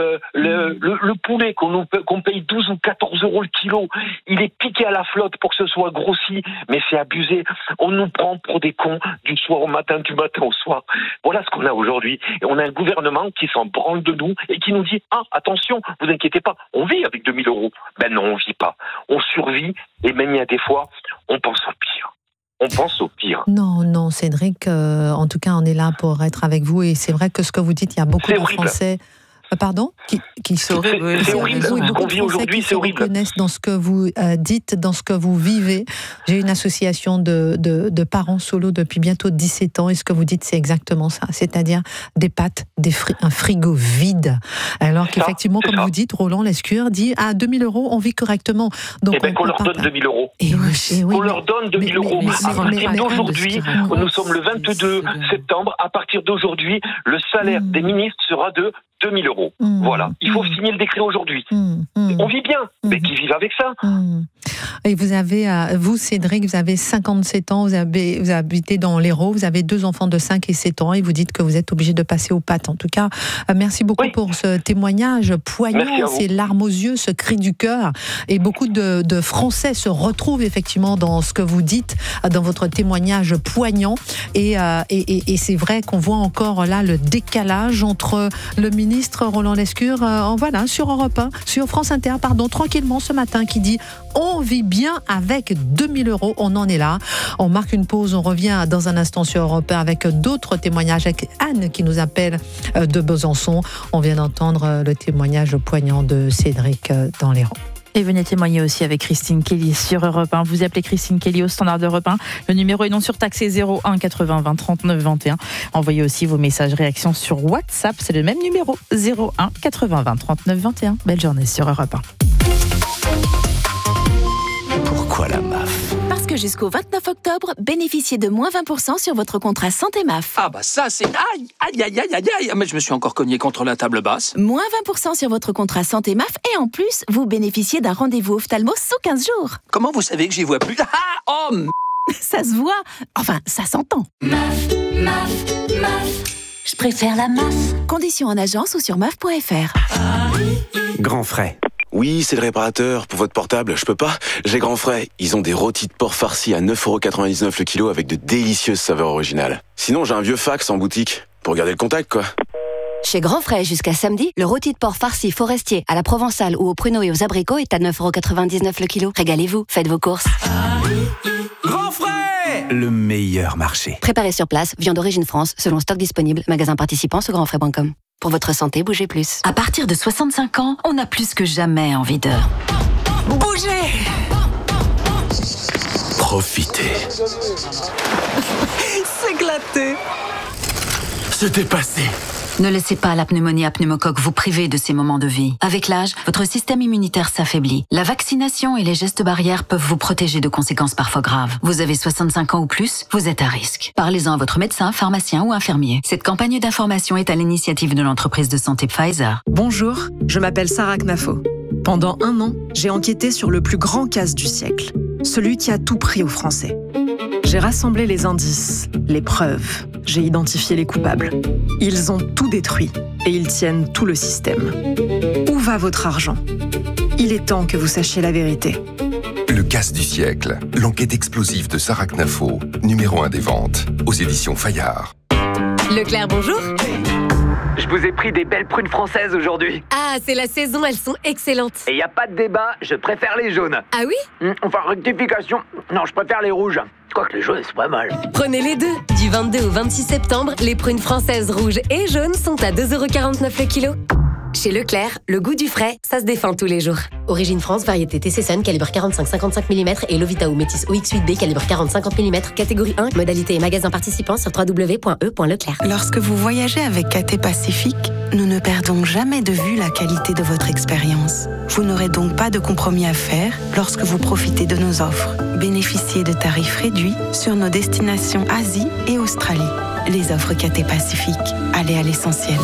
S2: Le poulet qu'on paye 12 ou 14 € le kilo, il est piqué à la flotte pour que ce soit grossi. Mais c'est abusé. On nous prend pour des cons du soir au matin, du matin au soir. Voilà ce qu'on a aujourd'hui. Et on a un gouvernement qui s'en branle de nous et qui nous dit, attention, vous inquiétez pas, on vit avec 2 000 €. Ben non, on vit pas. On survit et même il y a des fois, on pense au pire. On pense au pire.
S1: Non, Cédric, en tout cas, on est là pour être avec vous et c'est vrai que ce que vous dites, il y a beaucoup de Français... Pardon ?
S2: C'est horrible. C'est horrible. Ce qu'on vit aujourd'hui, c'est horrible.
S1: Reconnaissent dans ce que vous dites, dans ce que vous vivez. J'ai une association de parents solo depuis bientôt 17 ans et ce que vous dites, c'est exactement ça. C'est-à-dire des pâtes, un frigo vide. Alors qu'effectivement, comme vous dites, Roland Lescure dit à 2 000 €, on vit correctement. Donc
S2: qu'on leur donne 2 000 €. On leur donne 2 000 €. À partir d'aujourd'hui, nous sommes le 22 septembre. À partir d'aujourd'hui, le salaire des ministres sera de 2 000 €. Voilà. Il faut signer le décret aujourd'hui. On vit bien, mais qui vivent avec ça.
S1: Et vous avez, vous Cédric, vous avez 57 ans, vous habitez dans l'Hérault, vous avez 2 enfants de 5 et 7 ans et vous dites que vous êtes obligé de passer aux pattes. En tout cas, merci beaucoup pour ce témoignage poignant, ces larmes aux yeux, ce cri du cœur. Et beaucoup de Français se retrouvent effectivement dans ce que vous dites, dans votre témoignage poignant. Et c'est vrai qu'on voit encore là le décalage entre le ministre Roland Lescure, voilà, sur Europe 1, sur France Inter, tranquillement ce matin, qui dit on vit bien avec 2 000 €. On en est là. On marque une pause. On revient dans un instant sur Europe 1 avec d'autres témoignages. Avec Anne qui nous appelle de Besançon. On vient d'entendre le témoignage poignant de Cédric dans l'Hérault.
S3: Et venez témoigner aussi avec Christine Kelly sur Europe 1. Vous appelez Christine Kelly au standard d'Europe 1. Le numéro est non surtaxé 01 80 20 39 21. Envoyez aussi vos messages réactions sur WhatsApp. C'est le même numéro 01 80 20 39 21. Belle journée sur Europe 1.
S9: Pourquoi la MAF ?
S8: Parce que jusqu'au 29 octobre, bénéficiez de moins 20% sur votre contrat santé MAF.
S11: Ah bah ça c'est... Aïe, mais je me suis encore cogné contre la table basse.
S8: Moins 20% sur votre contrat santé MAF et en plus, vous bénéficiez d'un rendez-vous ophtalmo sous 15 jours.
S11: Comment vous savez que j'y vois plus ?
S8: Ça se voit. Enfin, ça s'entend. MAF. Je préfère la MAF. Conditions en agence ou sur MAF.fr.
S21: Grand Frais. Oui, c'est le réparateur. Pour votre portable, je peux pas. J'ai Grand Frais. Ils ont des rôtis de porc farcis à 9,99 € le kilo avec de délicieuses saveurs originales. Sinon, j'ai un vieux fax en boutique. Pour garder le contact, quoi.
S7: Chez Grand Frais, jusqu'à samedi, le rôti de porc farci forestier à la provençale ou aux pruneaux et aux abricots est à 9,99 € le kilo. Régalez-vous, faites vos courses.
S12: Leclerc, le meilleur marché.
S13: Préparé sur place, viande d'origine France, selon stock disponible, magasin participant sur grandfrais.com. Pour votre santé, bougez plus.
S14: À partir de 65 ans, on a plus que jamais envie de bouger.
S21: Profitez.
S14: S'éclater.
S21: Se dépasser.
S14: Ne laissez pas la pneumonie à pneumocoque vous priver de ces moments de vie. Avec l'âge, votre système immunitaire s'affaiblit. La vaccination et les gestes barrières peuvent vous protéger de conséquences parfois graves. Vous avez 65 ans ou plus, vous êtes à risque. Parlez-en à votre médecin, pharmacien ou infirmier. Cette campagne d'information est à l'initiative de l'entreprise de santé Pfizer.
S15: Bonjour, je m'appelle Sarah Knafo. Pendant 1 an, j'ai enquêté sur le plus grand casse du siècle, celui qui a tout pris aux Français. J'ai rassemblé les indices, les preuves, j'ai identifié les coupables. Ils ont tout détruit et ils tiennent tout le système. Où va votre argent ? Il est temps que vous sachiez la vérité.
S16: Le casse du siècle, l'enquête explosive de Sarah Knafo, numéro 1 des ventes, aux éditions Fayard.
S7: Leclerc, bonjour.
S17: Je vous ai pris des belles prunes françaises aujourd'hui.
S7: Ah, c'est la saison, elles sont excellentes.
S17: Et y a pas de débat, je préfère les jaunes.
S7: Ah oui ?
S17: Enfin, rectification. Non, je préfère les rouges. Quoique les jaunes, c'est pas mal.
S7: Prenez les deux. Du 22 au 26 septembre, les prunes françaises rouges et jaunes sont à 2,49 € le kilo. Chez Leclerc, le goût du frais, ça se défend tous les jours. Origine France, variété TC Sun, calibre 45-55 mm et Lovita ou Métis OX8B, calibre 40-50 mm, catégorie 1, modalité et magasin participant sur www.e.leclerc.
S18: Lorsque vous voyagez avec KT Pacifique, nous ne perdons jamais de vue la qualité de votre expérience. Vous n'aurez donc pas de compromis à faire lorsque vous profitez de nos offres. Bénéficiez de tarifs réduits sur nos destinations Asie et Australie. Les offres KT Pacifique, allez à l'essentiel.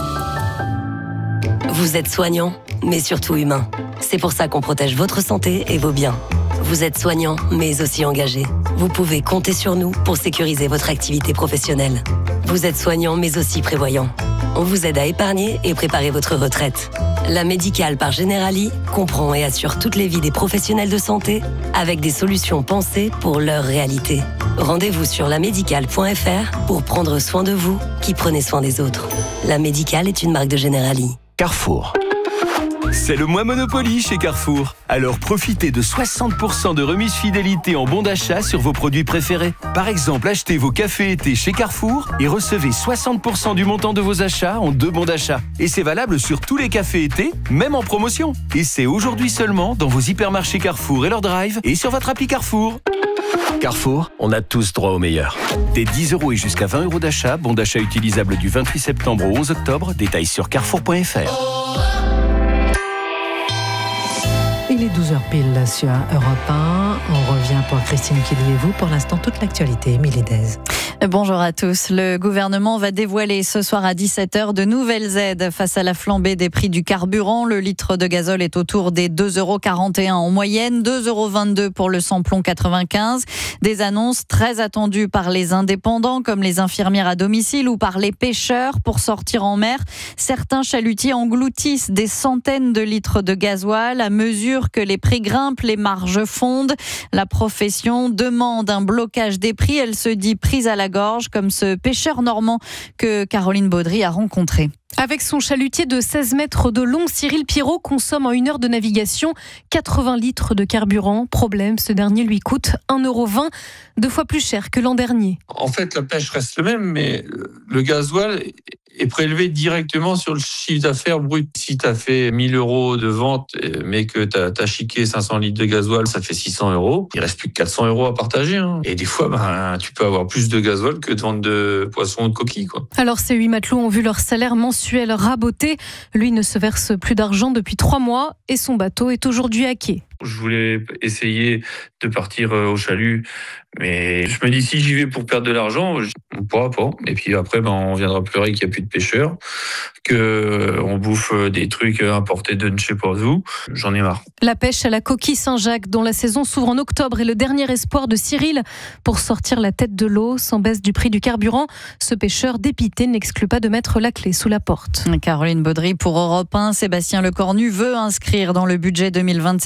S7: Vous êtes soignant, mais surtout humain. C'est pour ça qu'on protège votre santé et vos biens. Vous êtes soignant, mais aussi engagé. Vous pouvez compter sur nous pour sécuriser votre activité professionnelle. Vous êtes soignant, mais aussi prévoyant. On vous aide à épargner et préparer votre retraite. La Médicale par Generali comprend et assure toutes les vies des professionnels de santé avec des solutions pensées pour leur réalité. Rendez-vous sur lamédicale.fr pour prendre soin de vous qui prenez soin des autres. La Médicale est une marque de Generali.
S28: Carrefour. C'est le mois Monopoly chez Carrefour. Alors profitez de 60% de remise fidélité en bons d'achat sur vos produits préférés. Par exemple, achetez vos cafés été chez Carrefour et recevez 60% du montant de vos achats en 2 bons d'achat. Et c'est valable sur tous les cafés été, même en promotion. Et c'est aujourd'hui seulement dans vos hypermarchés Carrefour et leur drive et sur votre appli Carrefour. Carrefour, on a tous droit au meilleur. Des 10 € et jusqu'à 20 € d'achat, bon d'achat utilisable du 28 septembre au 11 octobre, détails sur carrefour.fr.
S1: Il est 12h pile sur Europe 1. On revient pour Christine Kelly et vous. Pour l'instant, toute l'actualité. Émilie Dez.
S3: Bonjour à tous. Le gouvernement va dévoiler ce soir à 17h de nouvelles aides face à la flambée des prix du carburant. Le litre de gazole est autour des 2,41 € en moyenne, 2,22 € pour le samplon 95. Des annonces très attendues par les indépendants comme les infirmières à domicile ou par les pêcheurs pour sortir en mer. Certains chalutiers engloutissent des centaines de litres de gasoil. À mesure que les prix grimpent, les marges fondent. La profession demande un blocage des prix. Elle se dit prise à la gorge, comme ce pêcheur normand que Caroline Baudry a rencontré.
S29: Avec son chalutier de 16 mètres de long, Cyril Pirot consomme en 1 heure de navigation 80 litres de carburant. Problème, ce dernier lui coûte 1,20 €, 2 fois plus cher que l'an dernier.
S30: En fait, la pêche reste le même, mais le gasoil est prélevé directement sur le chiffre d'affaires brut. Si tu as fait 1 000 € de vente, mais que tu as chiqué 500 litres de gasoil, ça fait 600 €. Il reste plus que 400 € à partager. Et des fois, tu peux avoir plus de gasoil que de vente de poissons ou de coquilles.
S29: Alors, ces 8 matelots ont vu leur salaire mensuel raboté. Lui ne se verse plus d'argent depuis 3 mois et son bateau est aujourd'hui à quai.
S30: Je voulais essayer de partir au chalut, mais je me dis si j'y vais pour perdre de l'argent, on ne pourra pas. Et puis après, on viendra pleurer qu'il n'y a plus de pêcheurs, qu'on bouffe des trucs importés de ne sais pas où. J'en ai marre.
S29: La pêche à la coquille Saint-Jacques, dont la saison s'ouvre en octobre, est le dernier espoir de Cyril pour sortir la tête de l'eau. Sans baisse du prix du carburant, ce pêcheur dépité n'exclut pas de mettre la clé sous la porte.
S3: Caroline Baudry pour Europe 1. Sébastien Lecornu veut inscrire dans le budget 2027 une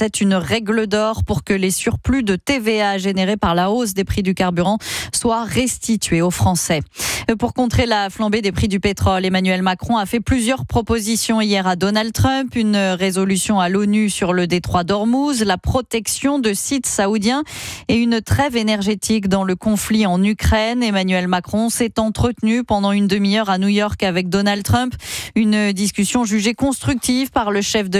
S4: règle d'or pour que les surplus de TVA générés par la hausse des prix du carburant soient restitués aux Français. Pour contrer la flambée des prix du pétrole, Emmanuel Macron a fait plusieurs propositions hier à Donald Trump. Une résolution à l'ONU sur le détroit d'Ormuz, la protection de sites saoudiens et une trêve énergétique dans le conflit en Ukraine. Emmanuel Macron s'est entretenu pendant une demi-heure à New York avec Donald Trump. Une discussion jugée constructive par le chef de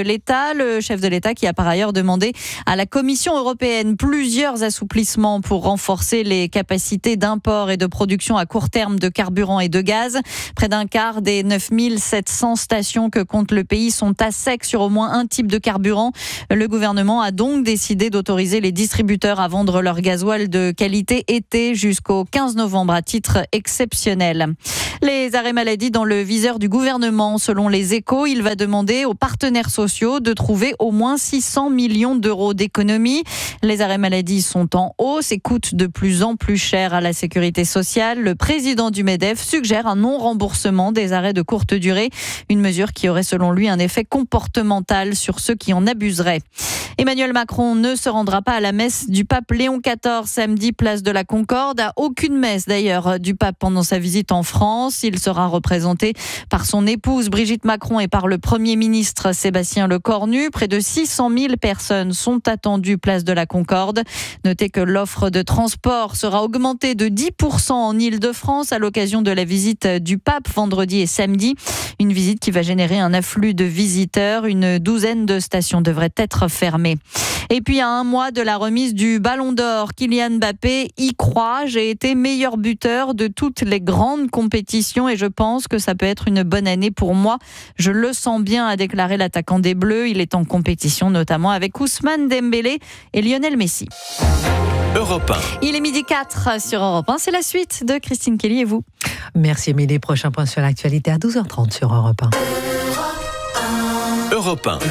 S4: l'État qui a par ailleurs demandé à la Commission européenne plusieurs assouplissements pour renforcer les capacités d'import et de production à court terme de carburant et de gaz. Près d'un quart des 9700 stations que compte le pays sont à sec sur au moins un type de carburant. Le gouvernement a donc décidé d'autoriser les distributeurs à vendre leur gasoil de qualité été jusqu'au 15 novembre à titre exceptionnel. Les arrêts maladie dans le viseur du gouvernement. Selon les Échos, il va demander aux partenaires sociaux de trouver au moins 600 millions d'euros d'économies. Les arrêts maladie sont en hausse et coûtent de plus en plus cher à la sécurité sociale. Le président du MEDEF suggère un non-remboursement des arrêts de courte durée, une mesure qui aurait selon lui un effet comportemental sur ceux qui en abuseraient. Emmanuel Macron ne se rendra pas à la messe du pape Léon XIV samedi, place de la Concorde. Aucune messe d'ailleurs du pape pendant sa visite en France. Il sera représenté par son épouse Brigitte Macron et par le Premier ministre Sébastien Lecornu. Près de 600 000 personnes sont attendues place de la Concorde. Notez que l'offre de transport sera augmentée de 10% en Île-de-France à l'occasion de la visite du pape vendredi et samedi. Une visite qui va générer un afflux de visiteurs. Une douzaine de stations devraient être fermées. Et puis à un mois de la remise du Ballon d'Or, Kylian Mbappé y croit. J'ai été meilleur buteur de toutes les grandes compétitions et je pense que ça peut être une bonne année pour moi. Je le sens bien, a déclaré l'attaquant des Bleus. Il est en compétition notamment avec Ousmane Dembélé et Lionel Messi.
S9: Europe 1.
S4: Il est 12h04 sur Europe 1. C'est la suite de Christine Kelly et vous.
S1: Merci Émilie. Prochain point sur l'actualité à 12h30 sur Europe 1.
S9: Europe 1.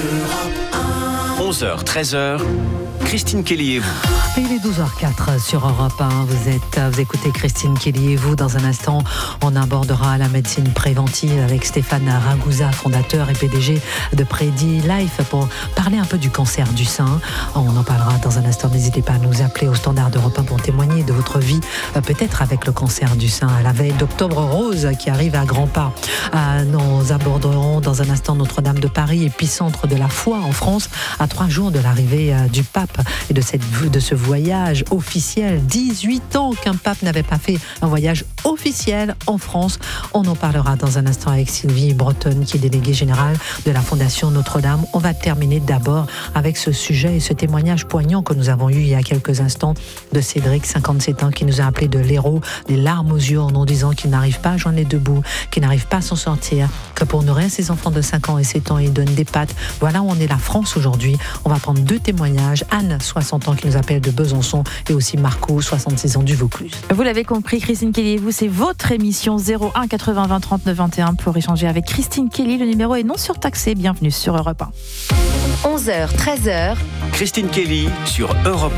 S9: 11h, 13h. Christine Kelly et vous.
S1: Il est 12h04 sur Europe 1. Vous écoutez Christine Kelly et vous. Dans un instant, on abordera la médecine préventive avec Stéphane Ragusa, fondateur et PDG de Prédi Life, pour parler un peu du cancer du sein. On en parlera dans un instant. N'hésitez pas à nous appeler au standard d'Europe 1 pour témoigner de votre vie, peut-être avec le cancer du sein à la veille d'Octobre Rose qui arrive à grands pas. Nous aborderons dans un instant Notre-Dame de Paris, épicentre de la foi en France, à 3 jours de l'arrivée du pape et de ce voyage officiel. 18 ans qu'un pape n'avait pas fait un voyage officiel en France. On en parlera dans un instant avec Sylvie Bretonne, qui est déléguée générale de la Fondation Notre-Dame. On va terminer d'abord avec ce sujet et ce témoignage poignant que nous avons eu il y a quelques instants de Cédric, 57 ans, qui nous a appelé de l'héros, les larmes aux yeux, en nous disant qu'il n'arrive pas à joindre les deux bouts, qu'il n'arrive pas à s'en sortir, que pour nourrir ses enfants de 5 ans et 7 ans, il donne des pattes. Voilà où on est la France aujourd'hui. On va prendre 2 témoignages. Anne, 60 ans, qui nous appelle de Besançon, et aussi Marco, 66 ans, du Vaucluse.
S3: Vous l'avez compris, Christine Kelly et vous, c'est votre émission 01 80 20 39 21 pour échanger avec Christine Kelly. Le numéro est non surtaxé. Bienvenue sur Europe
S7: 1. 11h, 13h.
S9: Christine Kelly sur Europe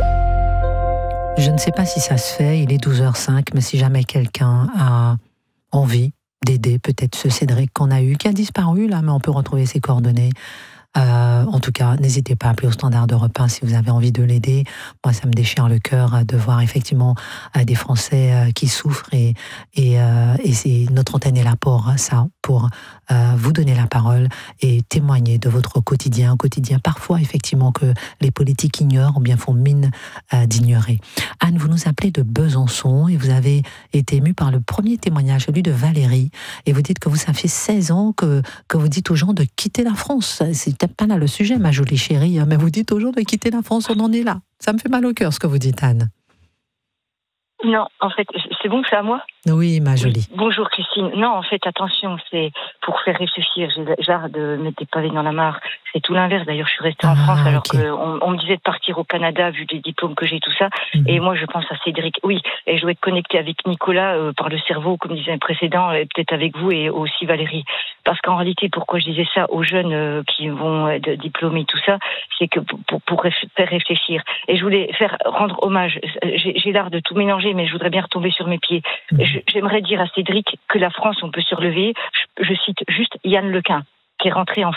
S1: 1. Je ne sais pas si ça se fait, il est 12h05, mais si jamais quelqu'un a envie d'aider peut-être ce Cédric qu'on a eu, qui a disparu là, mais on peut retrouver ses coordonnées. En tout cas, n'hésitez pas à appeler au standard d'Europe 1 si vous avez envie de l'aider. Moi, ça me déchire le cœur de voir effectivement des Français qui souffrent et c'est, notre antenne est là pour ça, pour vous donner la parole et témoigner de votre quotidien, parfois effectivement que les politiques ignorent ou bien font mine d'ignorer. Anne, vous nous appelez de Besançon et vous avez été émue par le premier témoignage, celui de Valérie, et vous dites que ça fait 16 ans que vous dites aux gens de quitter la France. C'est peut-être pas là le sujet, ma jolie chérie, mais vous dites aux gens de quitter la France, on en est là. Ça me fait mal au cœur ce que vous dites, Anne.
S5: Non, en fait, c'est bon, c'est à moi ?
S1: Oui, ma jolie.
S5: Bonjour Christine. Non, en fait, attention, c'est pour faire réfléchir. J'ai l'art de mettre des pavés dans la mare. C'est tout l'inverse. D'ailleurs, je suis restée en France alors qu'on me disait de partir au Canada vu les diplômes que j'ai, tout ça. Et moi, je pense à Cédric. Oui, et je dois être connectée avec Nicolas par le cerveau, comme disait un précédent, et peut-être avec vous et aussi Valérie. Parce qu'en réalité, pourquoi je disais ça aux jeunes qui vont être diplômés, tout ça, c'est que pour faire réfléchir. Et je voulais rendre hommage. J'ai l'art de tout mélanger, mais je voudrais bien retomber sur mes pieds. J'aimerais dire à Cédric que la France, on peut se relever. Je cite juste Yann Lequin, qui est rentré en France.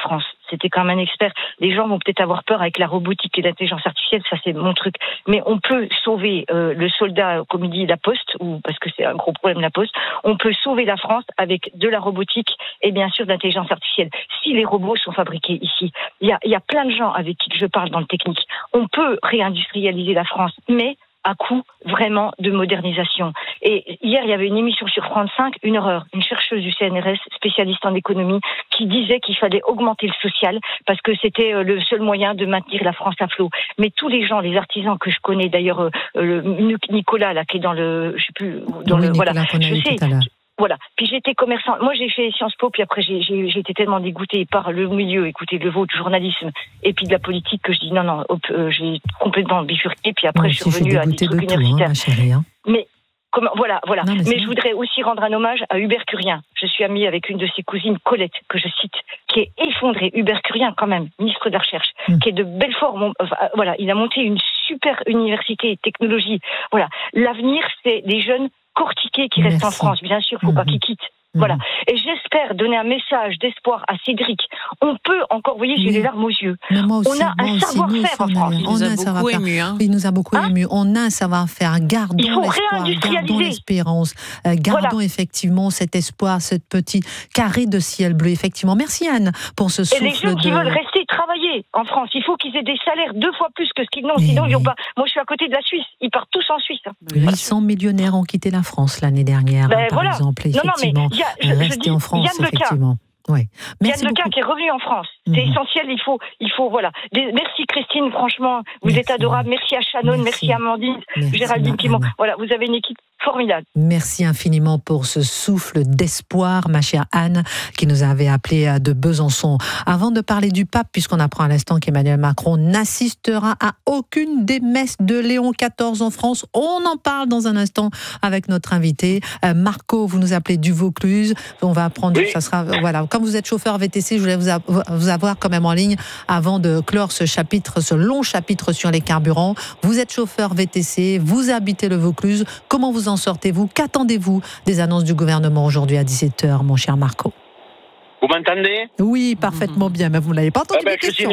S5: c'était quand même un expert. Les gens vont peut-être avoir peur avec la robotique et l'intelligence artificielle, ça c'est mon truc. Mais on peut sauver le soldat, comme il dit, la Poste, ou parce que c'est un gros problème la Poste. On peut sauver la France avec de la robotique et bien sûr de l'intelligence artificielle. Si les robots sont fabriqués ici, il y a plein de gens avec qui je parle dans le technique. On peut réindustrialiser la France, mais à coup vraiment de modernisation. Et hier, il y avait une émission sur France 5, une horreur, une chercheuse du CNRS, spécialiste en économie, qui disait qu'il fallait augmenter le social parce que c'était le seul moyen de maintenir la France à flot. Mais tous les gens, les artisans que je connais, d'ailleurs, Nicolas, là, qui est dans le, je sais plus, dans le,
S1: Nicolas,
S5: voilà,
S1: je sais.
S5: Voilà. Puis j'étais commerçant. Moi, j'ai fait Sciences Po, puis après, j'ai été tellement dégoûtée par le milieu, écoutez, le vôtre, du journalisme, et puis de la politique, que je dis non, j'ai complètement bifurqué, puis après, je suis revenue à des trucs universitaires. Mais, voilà. Non, mais je voudrais aussi rendre un hommage à Hubert Curien. Je suis amie avec une de ses cousines, Colette, que je cite, qui est effondrée. Hubert Curien, quand même, ministre de la Recherche, qui est de Belfort. Voilà, il a monté une super université et technologie. Voilà. L'avenir, c'est les jeunes cortiqués qui restent en France. Bien sûr, il ne faut pas qu'ils quittent. Voilà. Et j'espère donner un message d'espoir à Cédric. On peut encore, vous voyez, j'ai les larmes aux yeux.
S1: Aussi,
S5: on a un savoir-faire en France.
S1: On a un savoir-faire. Il nous a beaucoup ému. On a un savoir-faire. Gardons l'espoir, gardons l'espérance. Gardons effectivement cet espoir, ce petit carré de ciel bleu. Effectivement. Merci Anne pour ce souffle.
S5: Et les gens qui veulent rester travailler en France, il faut qu'ils aient des salaires 2 fois plus que ce qu'ils n'ont. Sinon, ils n'ont pas. Moi, je suis à côté de la Suisse. Ils partent tous en Suisse.
S1: 800 millionnaires ont quitté la France l'année dernière, par exemple. Effectivement. Rester en France, effectivement. Ouais.
S5: Yann Lequin qui est revenu en France. C'est essentiel, il faut voilà. Merci Christine, franchement, vous êtes adorable. Merci à Shannon, merci à Amandine, Géraldine Pimon. Voilà, vous avez une équipe formidable.
S1: Merci infiniment pour ce souffle d'espoir, ma chère Anne, qui nous avait appelé de Besançon. Avant de parler du pape, puisqu'on apprend à l'instant qu'Emmanuel Macron n'assistera à aucune des messes de Léon XIV en France, on en parle dans un instant avec notre invité. Marco, vous nous appelez du Vaucluse. On va apprendre, ça sera, voilà. Comme vous êtes chauffeur VTC, je voulais vous avoir quand même en ligne avant de clore ce long chapitre sur les carburants. Vous êtes chauffeur VTC, vous habitez le Vaucluse. Comment vous en sortez-vous? Qu'attendez-vous des annonces du gouvernement aujourd'hui à 17h, mon cher Marco?
S17: Vous m'entendez?
S1: Oui, parfaitement bien, mais vous ne l'avez pas entendu.
S17: Christine,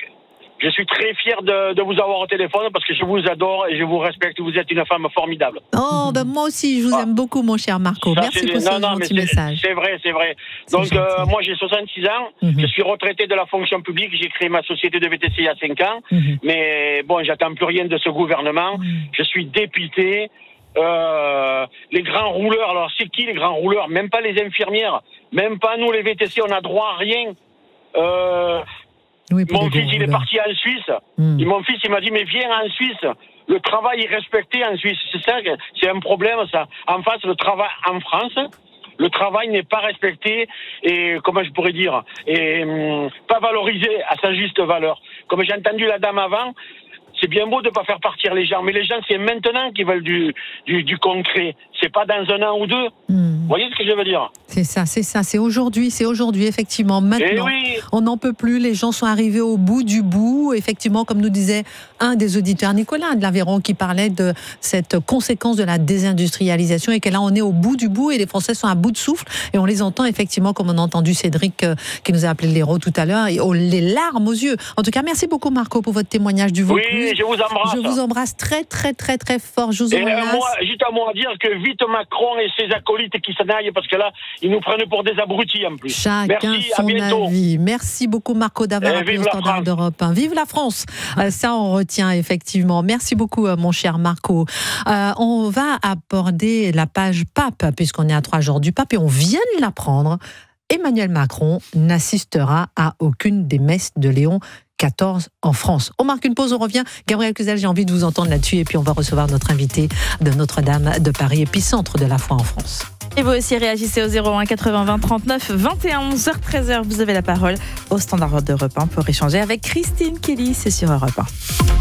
S17: je suis très fier de vous avoir au téléphone parce que je vous adore et je vous respecte. Vous êtes une femme formidable.
S1: Oh, moi aussi, je vous aime beaucoup, mon cher Marco. Merci pour ce gentil message.
S17: C'est vrai. Donc, moi, j'ai 66 ans. Je suis retraité de la fonction publique. J'ai créé ma société de VTC il y a 5 ans. Mais bon, j'attends plus rien de ce gouvernement. Je suis dépité. Les grands rouleurs, alors c'est qui les grands rouleurs? Même pas les infirmières. Même pas nous, les VTC, on n'a droit à rien. Mon fils, il est parti en Suisse. Mon fils, il m'a dit, mais viens en Suisse. Le travail est respecté en Suisse. C'est ça, c'est un problème, ça. En face, le travail en France, le travail n'est pas respecté et, comment je pourrais dire, et pas valorisé à sa juste valeur. Comme j'ai entendu la dame avant, c'est bien beau de ne pas faire partir les gens, mais les gens, c'est maintenant qu'ils veulent du concret. C'est pas dans 1 an ou 2. Vous voyez ce que je veux dire? C'est ça.
S1: C'est aujourd'hui, effectivement. Maintenant, on n'en peut plus. Les gens sont arrivés au bout du bout. Effectivement, comme nous disait un des auditeurs, Nicolas de l'Aveyron, qui parlait de cette conséquence de la désindustrialisation et que là, on est au bout du bout et les Français sont à bout de souffle. Et on les entend effectivement, comme on a entendu Cédric qui nous a appelé l'héros tout à l'heure, et les larmes aux yeux. En tout cas, merci beaucoup Marco pour votre témoignage du Vaucluse.
S17: Oui, je vous embrasse.
S1: Je vous embrasse très, très, très, très fort. Je vous embrasse.
S17: Moi, juste à moi dire que vite Macron et ses acolytes qui s'en aillent parce que là, ils nous prennent pour des abrutis en plus.
S1: Chacun son avis. Merci beaucoup Marco d'avoir appelé au Standard d'Europe 1. Vive la France. Ça, on retient effectivement. Merci beaucoup mon cher Marco. On va aborder la page pape puisqu'on est à 3 jours du pape et on vient de l'apprendre. Emmanuel Macron n'assistera à aucune des messes de Léon XIV en France. On marque une pause, on revient. Gabriel Cluzel, j'ai envie de vous entendre là-dessus et puis on va recevoir notre invité de Notre-Dame de Paris, épicentre de la foi en France.
S3: Et vous aussi réagissez au 01 80 20 39 21 11h 13h. Vous avez la parole au Standard d'Europe 1 pour échanger avec Christine Kelly. C'est sur Europe 1.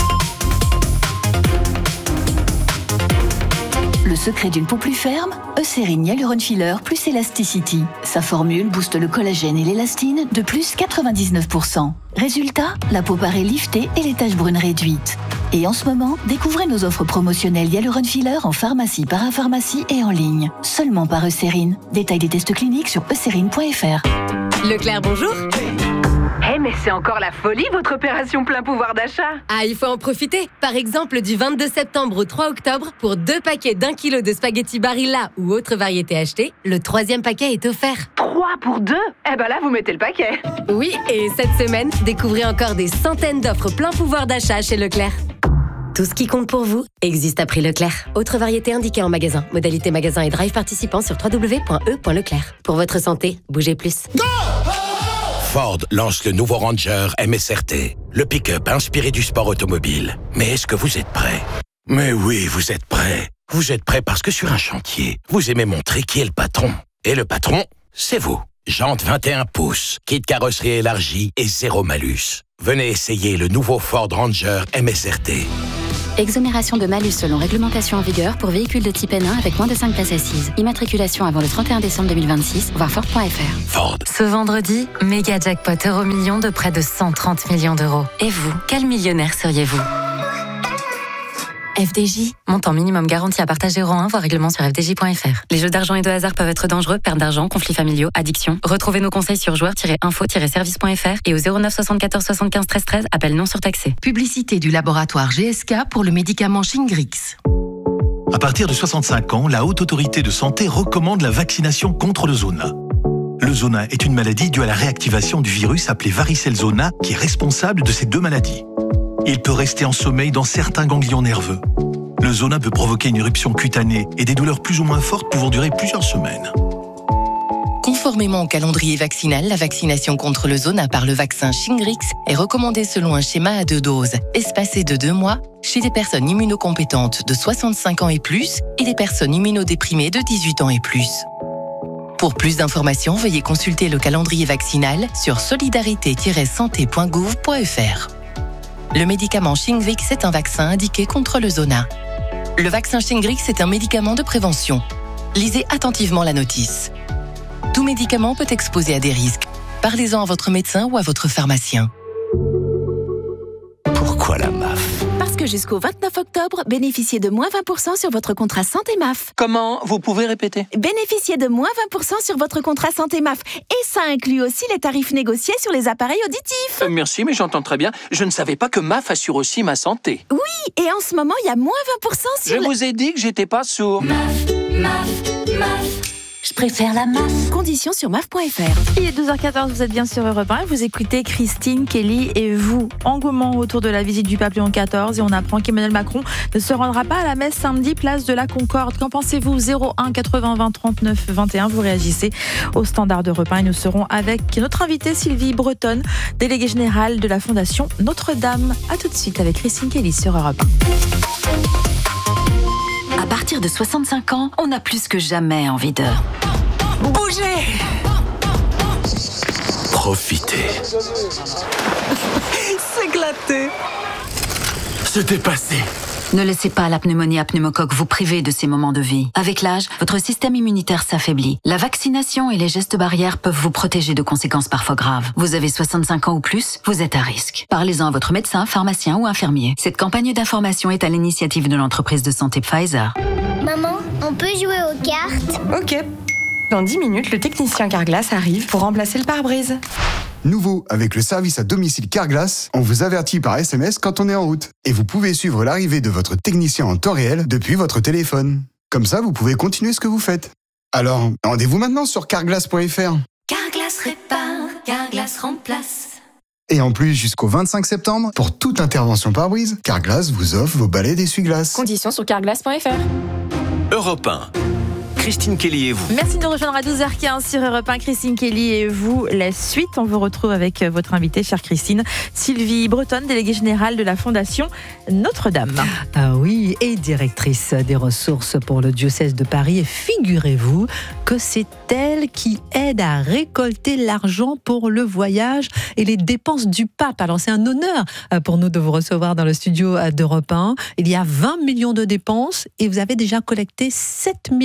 S14: Le secret d'une peau plus ferme, Eucérine Hyaluron Filler plus Elasticity. Sa formule booste le collagène et l'élastine de plus 99%. Résultat, la peau paraît liftée et les taches brunes réduites. Et en ce moment, découvrez nos offres promotionnelles Hyaluron Filler en pharmacie, parapharmacie et en ligne. Seulement par Eucérine. Détail des tests cliniques sur eucérine.fr.
S7: Leclerc, bonjour.
S6: mais c'est encore la folie, votre opération plein pouvoir d'achat.
S7: Ah, il faut en profiter. Par exemple, du 22 septembre au 3 octobre, pour 2 paquets d'1 kilo de spaghettis Barilla ou autre variété achetée, le 3e paquet est offert.
S6: 3 pour 2 ? Eh ben là, vous mettez le paquet.
S7: Oui, et cette semaine, découvrez encore des centaines d'offres plein pouvoir d'achat chez Leclerc. Tout ce qui compte pour vous existe à prix Leclerc. Autre variété indiquée en magasin. Modalité magasin et drive participant sur www.e.leclerc. Pour votre santé, bougez plus.
S10: Ford lance le nouveau Ranger MSRT, le pick-up inspiré du sport automobile. Mais est-ce que vous êtes prêts ? Mais oui, vous êtes prêts. Vous êtes prêts parce que sur un chantier, vous aimez montrer qui est le patron. Et le patron, c'est vous. Jantes 21 pouces, kit carrosserie élargie et 0 malus. Venez essayer le nouveau Ford Ranger MSRT.
S13: Exonération de malus selon réglementation en vigueur pour véhicules de type N1 avec moins de 5 places assises. Immatriculation avant le 31 décembre 2026, voir Ford.fr.
S10: Ford.
S19: Ce vendredi, méga jackpot Euromillions de près de 130 millions d'euros. Et vous, quel millionnaire seriez-vous ? FDJ, montant minimum garanti à partager euro 1, voir règlement sur fdj.fr. Les jeux d'argent et de hasard peuvent être dangereux, perte d'argent, conflits familiaux, addiction. Retrouvez nos conseils sur joueurs-info-service.fr et au 09 74 75 13 13, appel non surtaxé.
S20: Publicité du laboratoire GSK pour le médicament Shingrix.
S22: À partir de 65 ans, la Haute Autorité de Santé recommande la vaccination contre le zona. Le zona est une maladie due à la réactivation du virus appelé varicelle zona qui est responsable de ces 2 maladies. Il peut rester en sommeil dans certains ganglions nerveux. Le zona peut provoquer une éruption cutanée et des douleurs plus ou moins fortes pouvant durer plusieurs semaines.
S20: Conformément au calendrier vaccinal, la vaccination contre le zona par le vaccin Shingrix est recommandée selon un schéma à 2 doses, espacé de 2 mois, chez des personnes immunocompétentes de 65 ans et plus et des personnes immunodéprimées de 18 ans et plus. Pour plus d'informations, veuillez consulter le calendrier vaccinal sur solidarité-santé.gouv.fr. Le médicament Shingrix est un vaccin indiqué contre le zona. Le vaccin Shingrix est un médicament de prévention. Lisez attentivement la notice. Tout médicament peut exposer à des risques. Parlez-en à votre médecin ou à votre pharmacien.
S12: Pourquoi la MAF ?
S23: Parce que jusqu'au 29 octobre, bénéficiez de moins 20% sur votre contrat santé MAF.
S11: Comment ? Vous pouvez répéter ?
S23: Bénéficiez de moins 20% sur votre contrat santé MAF. Et ça inclut aussi les tarifs négociés sur les appareils auditifs.
S11: Merci, mais j'entends très bien. Je ne savais pas que MAF assure aussi ma santé.
S23: Oui, et en ce moment, il y a moins 20% sur...
S11: Je vous ai dit que j'étais pas sourd.
S23: MAF. Je préfère la MAF. Conditions sur MAF.fr.
S3: Il est 12h14, vous êtes bien sur Europe 1 et vous écoutez Christine, Kelly et vous. Engouement autour de la visite du pape Léon XIV et on apprend qu'Emmanuel Macron ne se rendra pas à la messe samedi, place de la Concorde. Qu'en pensez-vous ? 01 80 20 39 21. Vous réagissez au standard d'Europe 1 et nous serons avec notre invitée Sylvie Bretonne, déléguée générale de la Fondation Notre-Dame. A tout de suite avec Christine, Kelly sur Europe
S14: 1. À partir de 65 ans, on a plus que jamais envie de...
S19: Bougez !
S10: Profitez.
S19: S'éclater.
S10: Se dépasser.
S14: Ne laissez pas la pneumonie à pneumocoque vous priver de ces moments de vie. Avec l'âge, votre système immunitaire s'affaiblit. La vaccination et les gestes barrières peuvent vous protéger de conséquences parfois graves. Vous avez 65 ans ou plus, vous êtes à risque. Parlez-en à votre médecin, pharmacien ou infirmier. Cette campagne d'information est à l'initiative de l'entreprise de santé Pfizer.
S24: Maman, on peut jouer aux cartes ?
S19: Ok. Dans 10 minutes, le technicien Carglass arrive pour remplacer le pare-brise.
S25: Nouveau, avec le service à domicile Carglass, on vous avertit par SMS quand on est en route. Et vous pouvez suivre l'arrivée de votre technicien en temps réel depuis votre téléphone. Comme ça, vous pouvez continuer ce que vous faites. Alors, rendez-vous maintenant sur carglass.fr.
S19: Carglass répare, Carglass remplace.
S25: Et en plus, jusqu'au 25 septembre, pour toute intervention pare-brise, Carglass vous offre vos balais d'essuie-glace.
S19: Conditions sur carglass.fr.
S9: Europe 1. Christine Kelly et vous.
S3: Merci de nous rejoindre à 12h15 sur Europe 1. Christine Kelly et vous. La suite, on vous retrouve avec votre invitée, chère Christine, Sylvie Bretonne, déléguée générale de la Fondation Notre-Dame.
S1: Ah oui, et directrice des ressources pour le diocèse de Paris. Et figurez-vous que c'est elle qui aide à récolter l'argent pour le voyage et les dépenses du pape. Alors c'est un honneur pour nous de vous recevoir dans le studio d'Europe 1. Il y a 20 millions de dépenses et vous avez déjà collecté 7 millions ?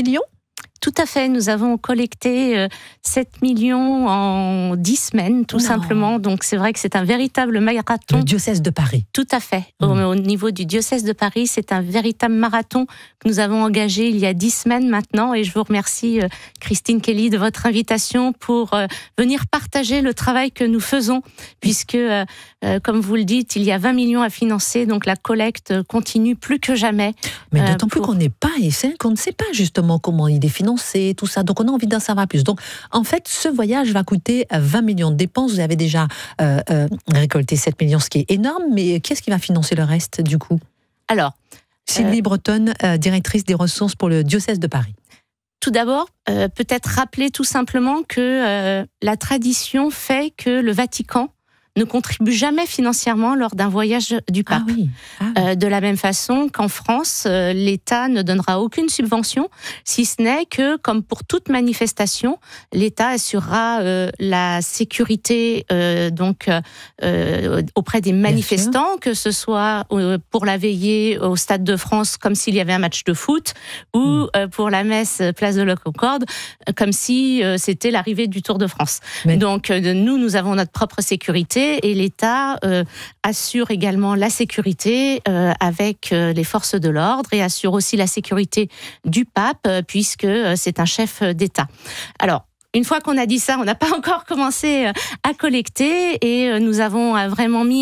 S2: Tout à fait, nous avons collecté 7 millions en 10 semaines, tout simplement. Donc c'est vrai que c'est un véritable marathon.
S1: Le diocèse de Paris.
S2: Tout à fait. Au niveau du diocèse de Paris, c'est un véritable marathon que nous avons engagé il y a 10 semaines maintenant. Et je vous remercie, Christine Kelly, de votre invitation pour venir partager le travail que nous faisons, puisque, comme vous le dites, il y a 20 millions à financer, donc la collecte continue plus que jamais.
S1: Mais d'autant plus qu'on n'est pas ESSEC, qu'on ne sait pas justement comment il est financé, tout ça. Donc on a envie d'en savoir plus. Donc en fait, ce voyage va coûter 20 millions de dépenses. Vous avez déjà récolté 7 millions, ce qui est énorme. Mais qui est-ce qui va financer le reste du coup ?
S2: Alors,
S1: Sylvie Bretonne, directrice des ressources pour le diocèse de Paris.
S2: Tout d'abord, peut-être rappeler tout simplement que la tradition fait que le Vatican ne contribue jamais financièrement lors d'un voyage du pape. De la même façon qu'en France, l'État ne donnera aucune subvention, si ce n'est que, comme pour toute manifestation, l'État assurera la sécurité auprès des manifestants, que ce soit pour la veillée au Stade de France, comme s'il y avait un match de foot, ou pour la messe place de la Concorde, comme si c'était l'arrivée du Tour de France. Donc nous avons notre propre sécurité, et l'État assure également la sécurité avec les forces de l'ordre, et assure aussi la sécurité du pape, puisque c'est un chef d'État. Alors, une fois qu'on a dit ça, on n'a pas encore commencé à collecter, et nous avons vraiment mis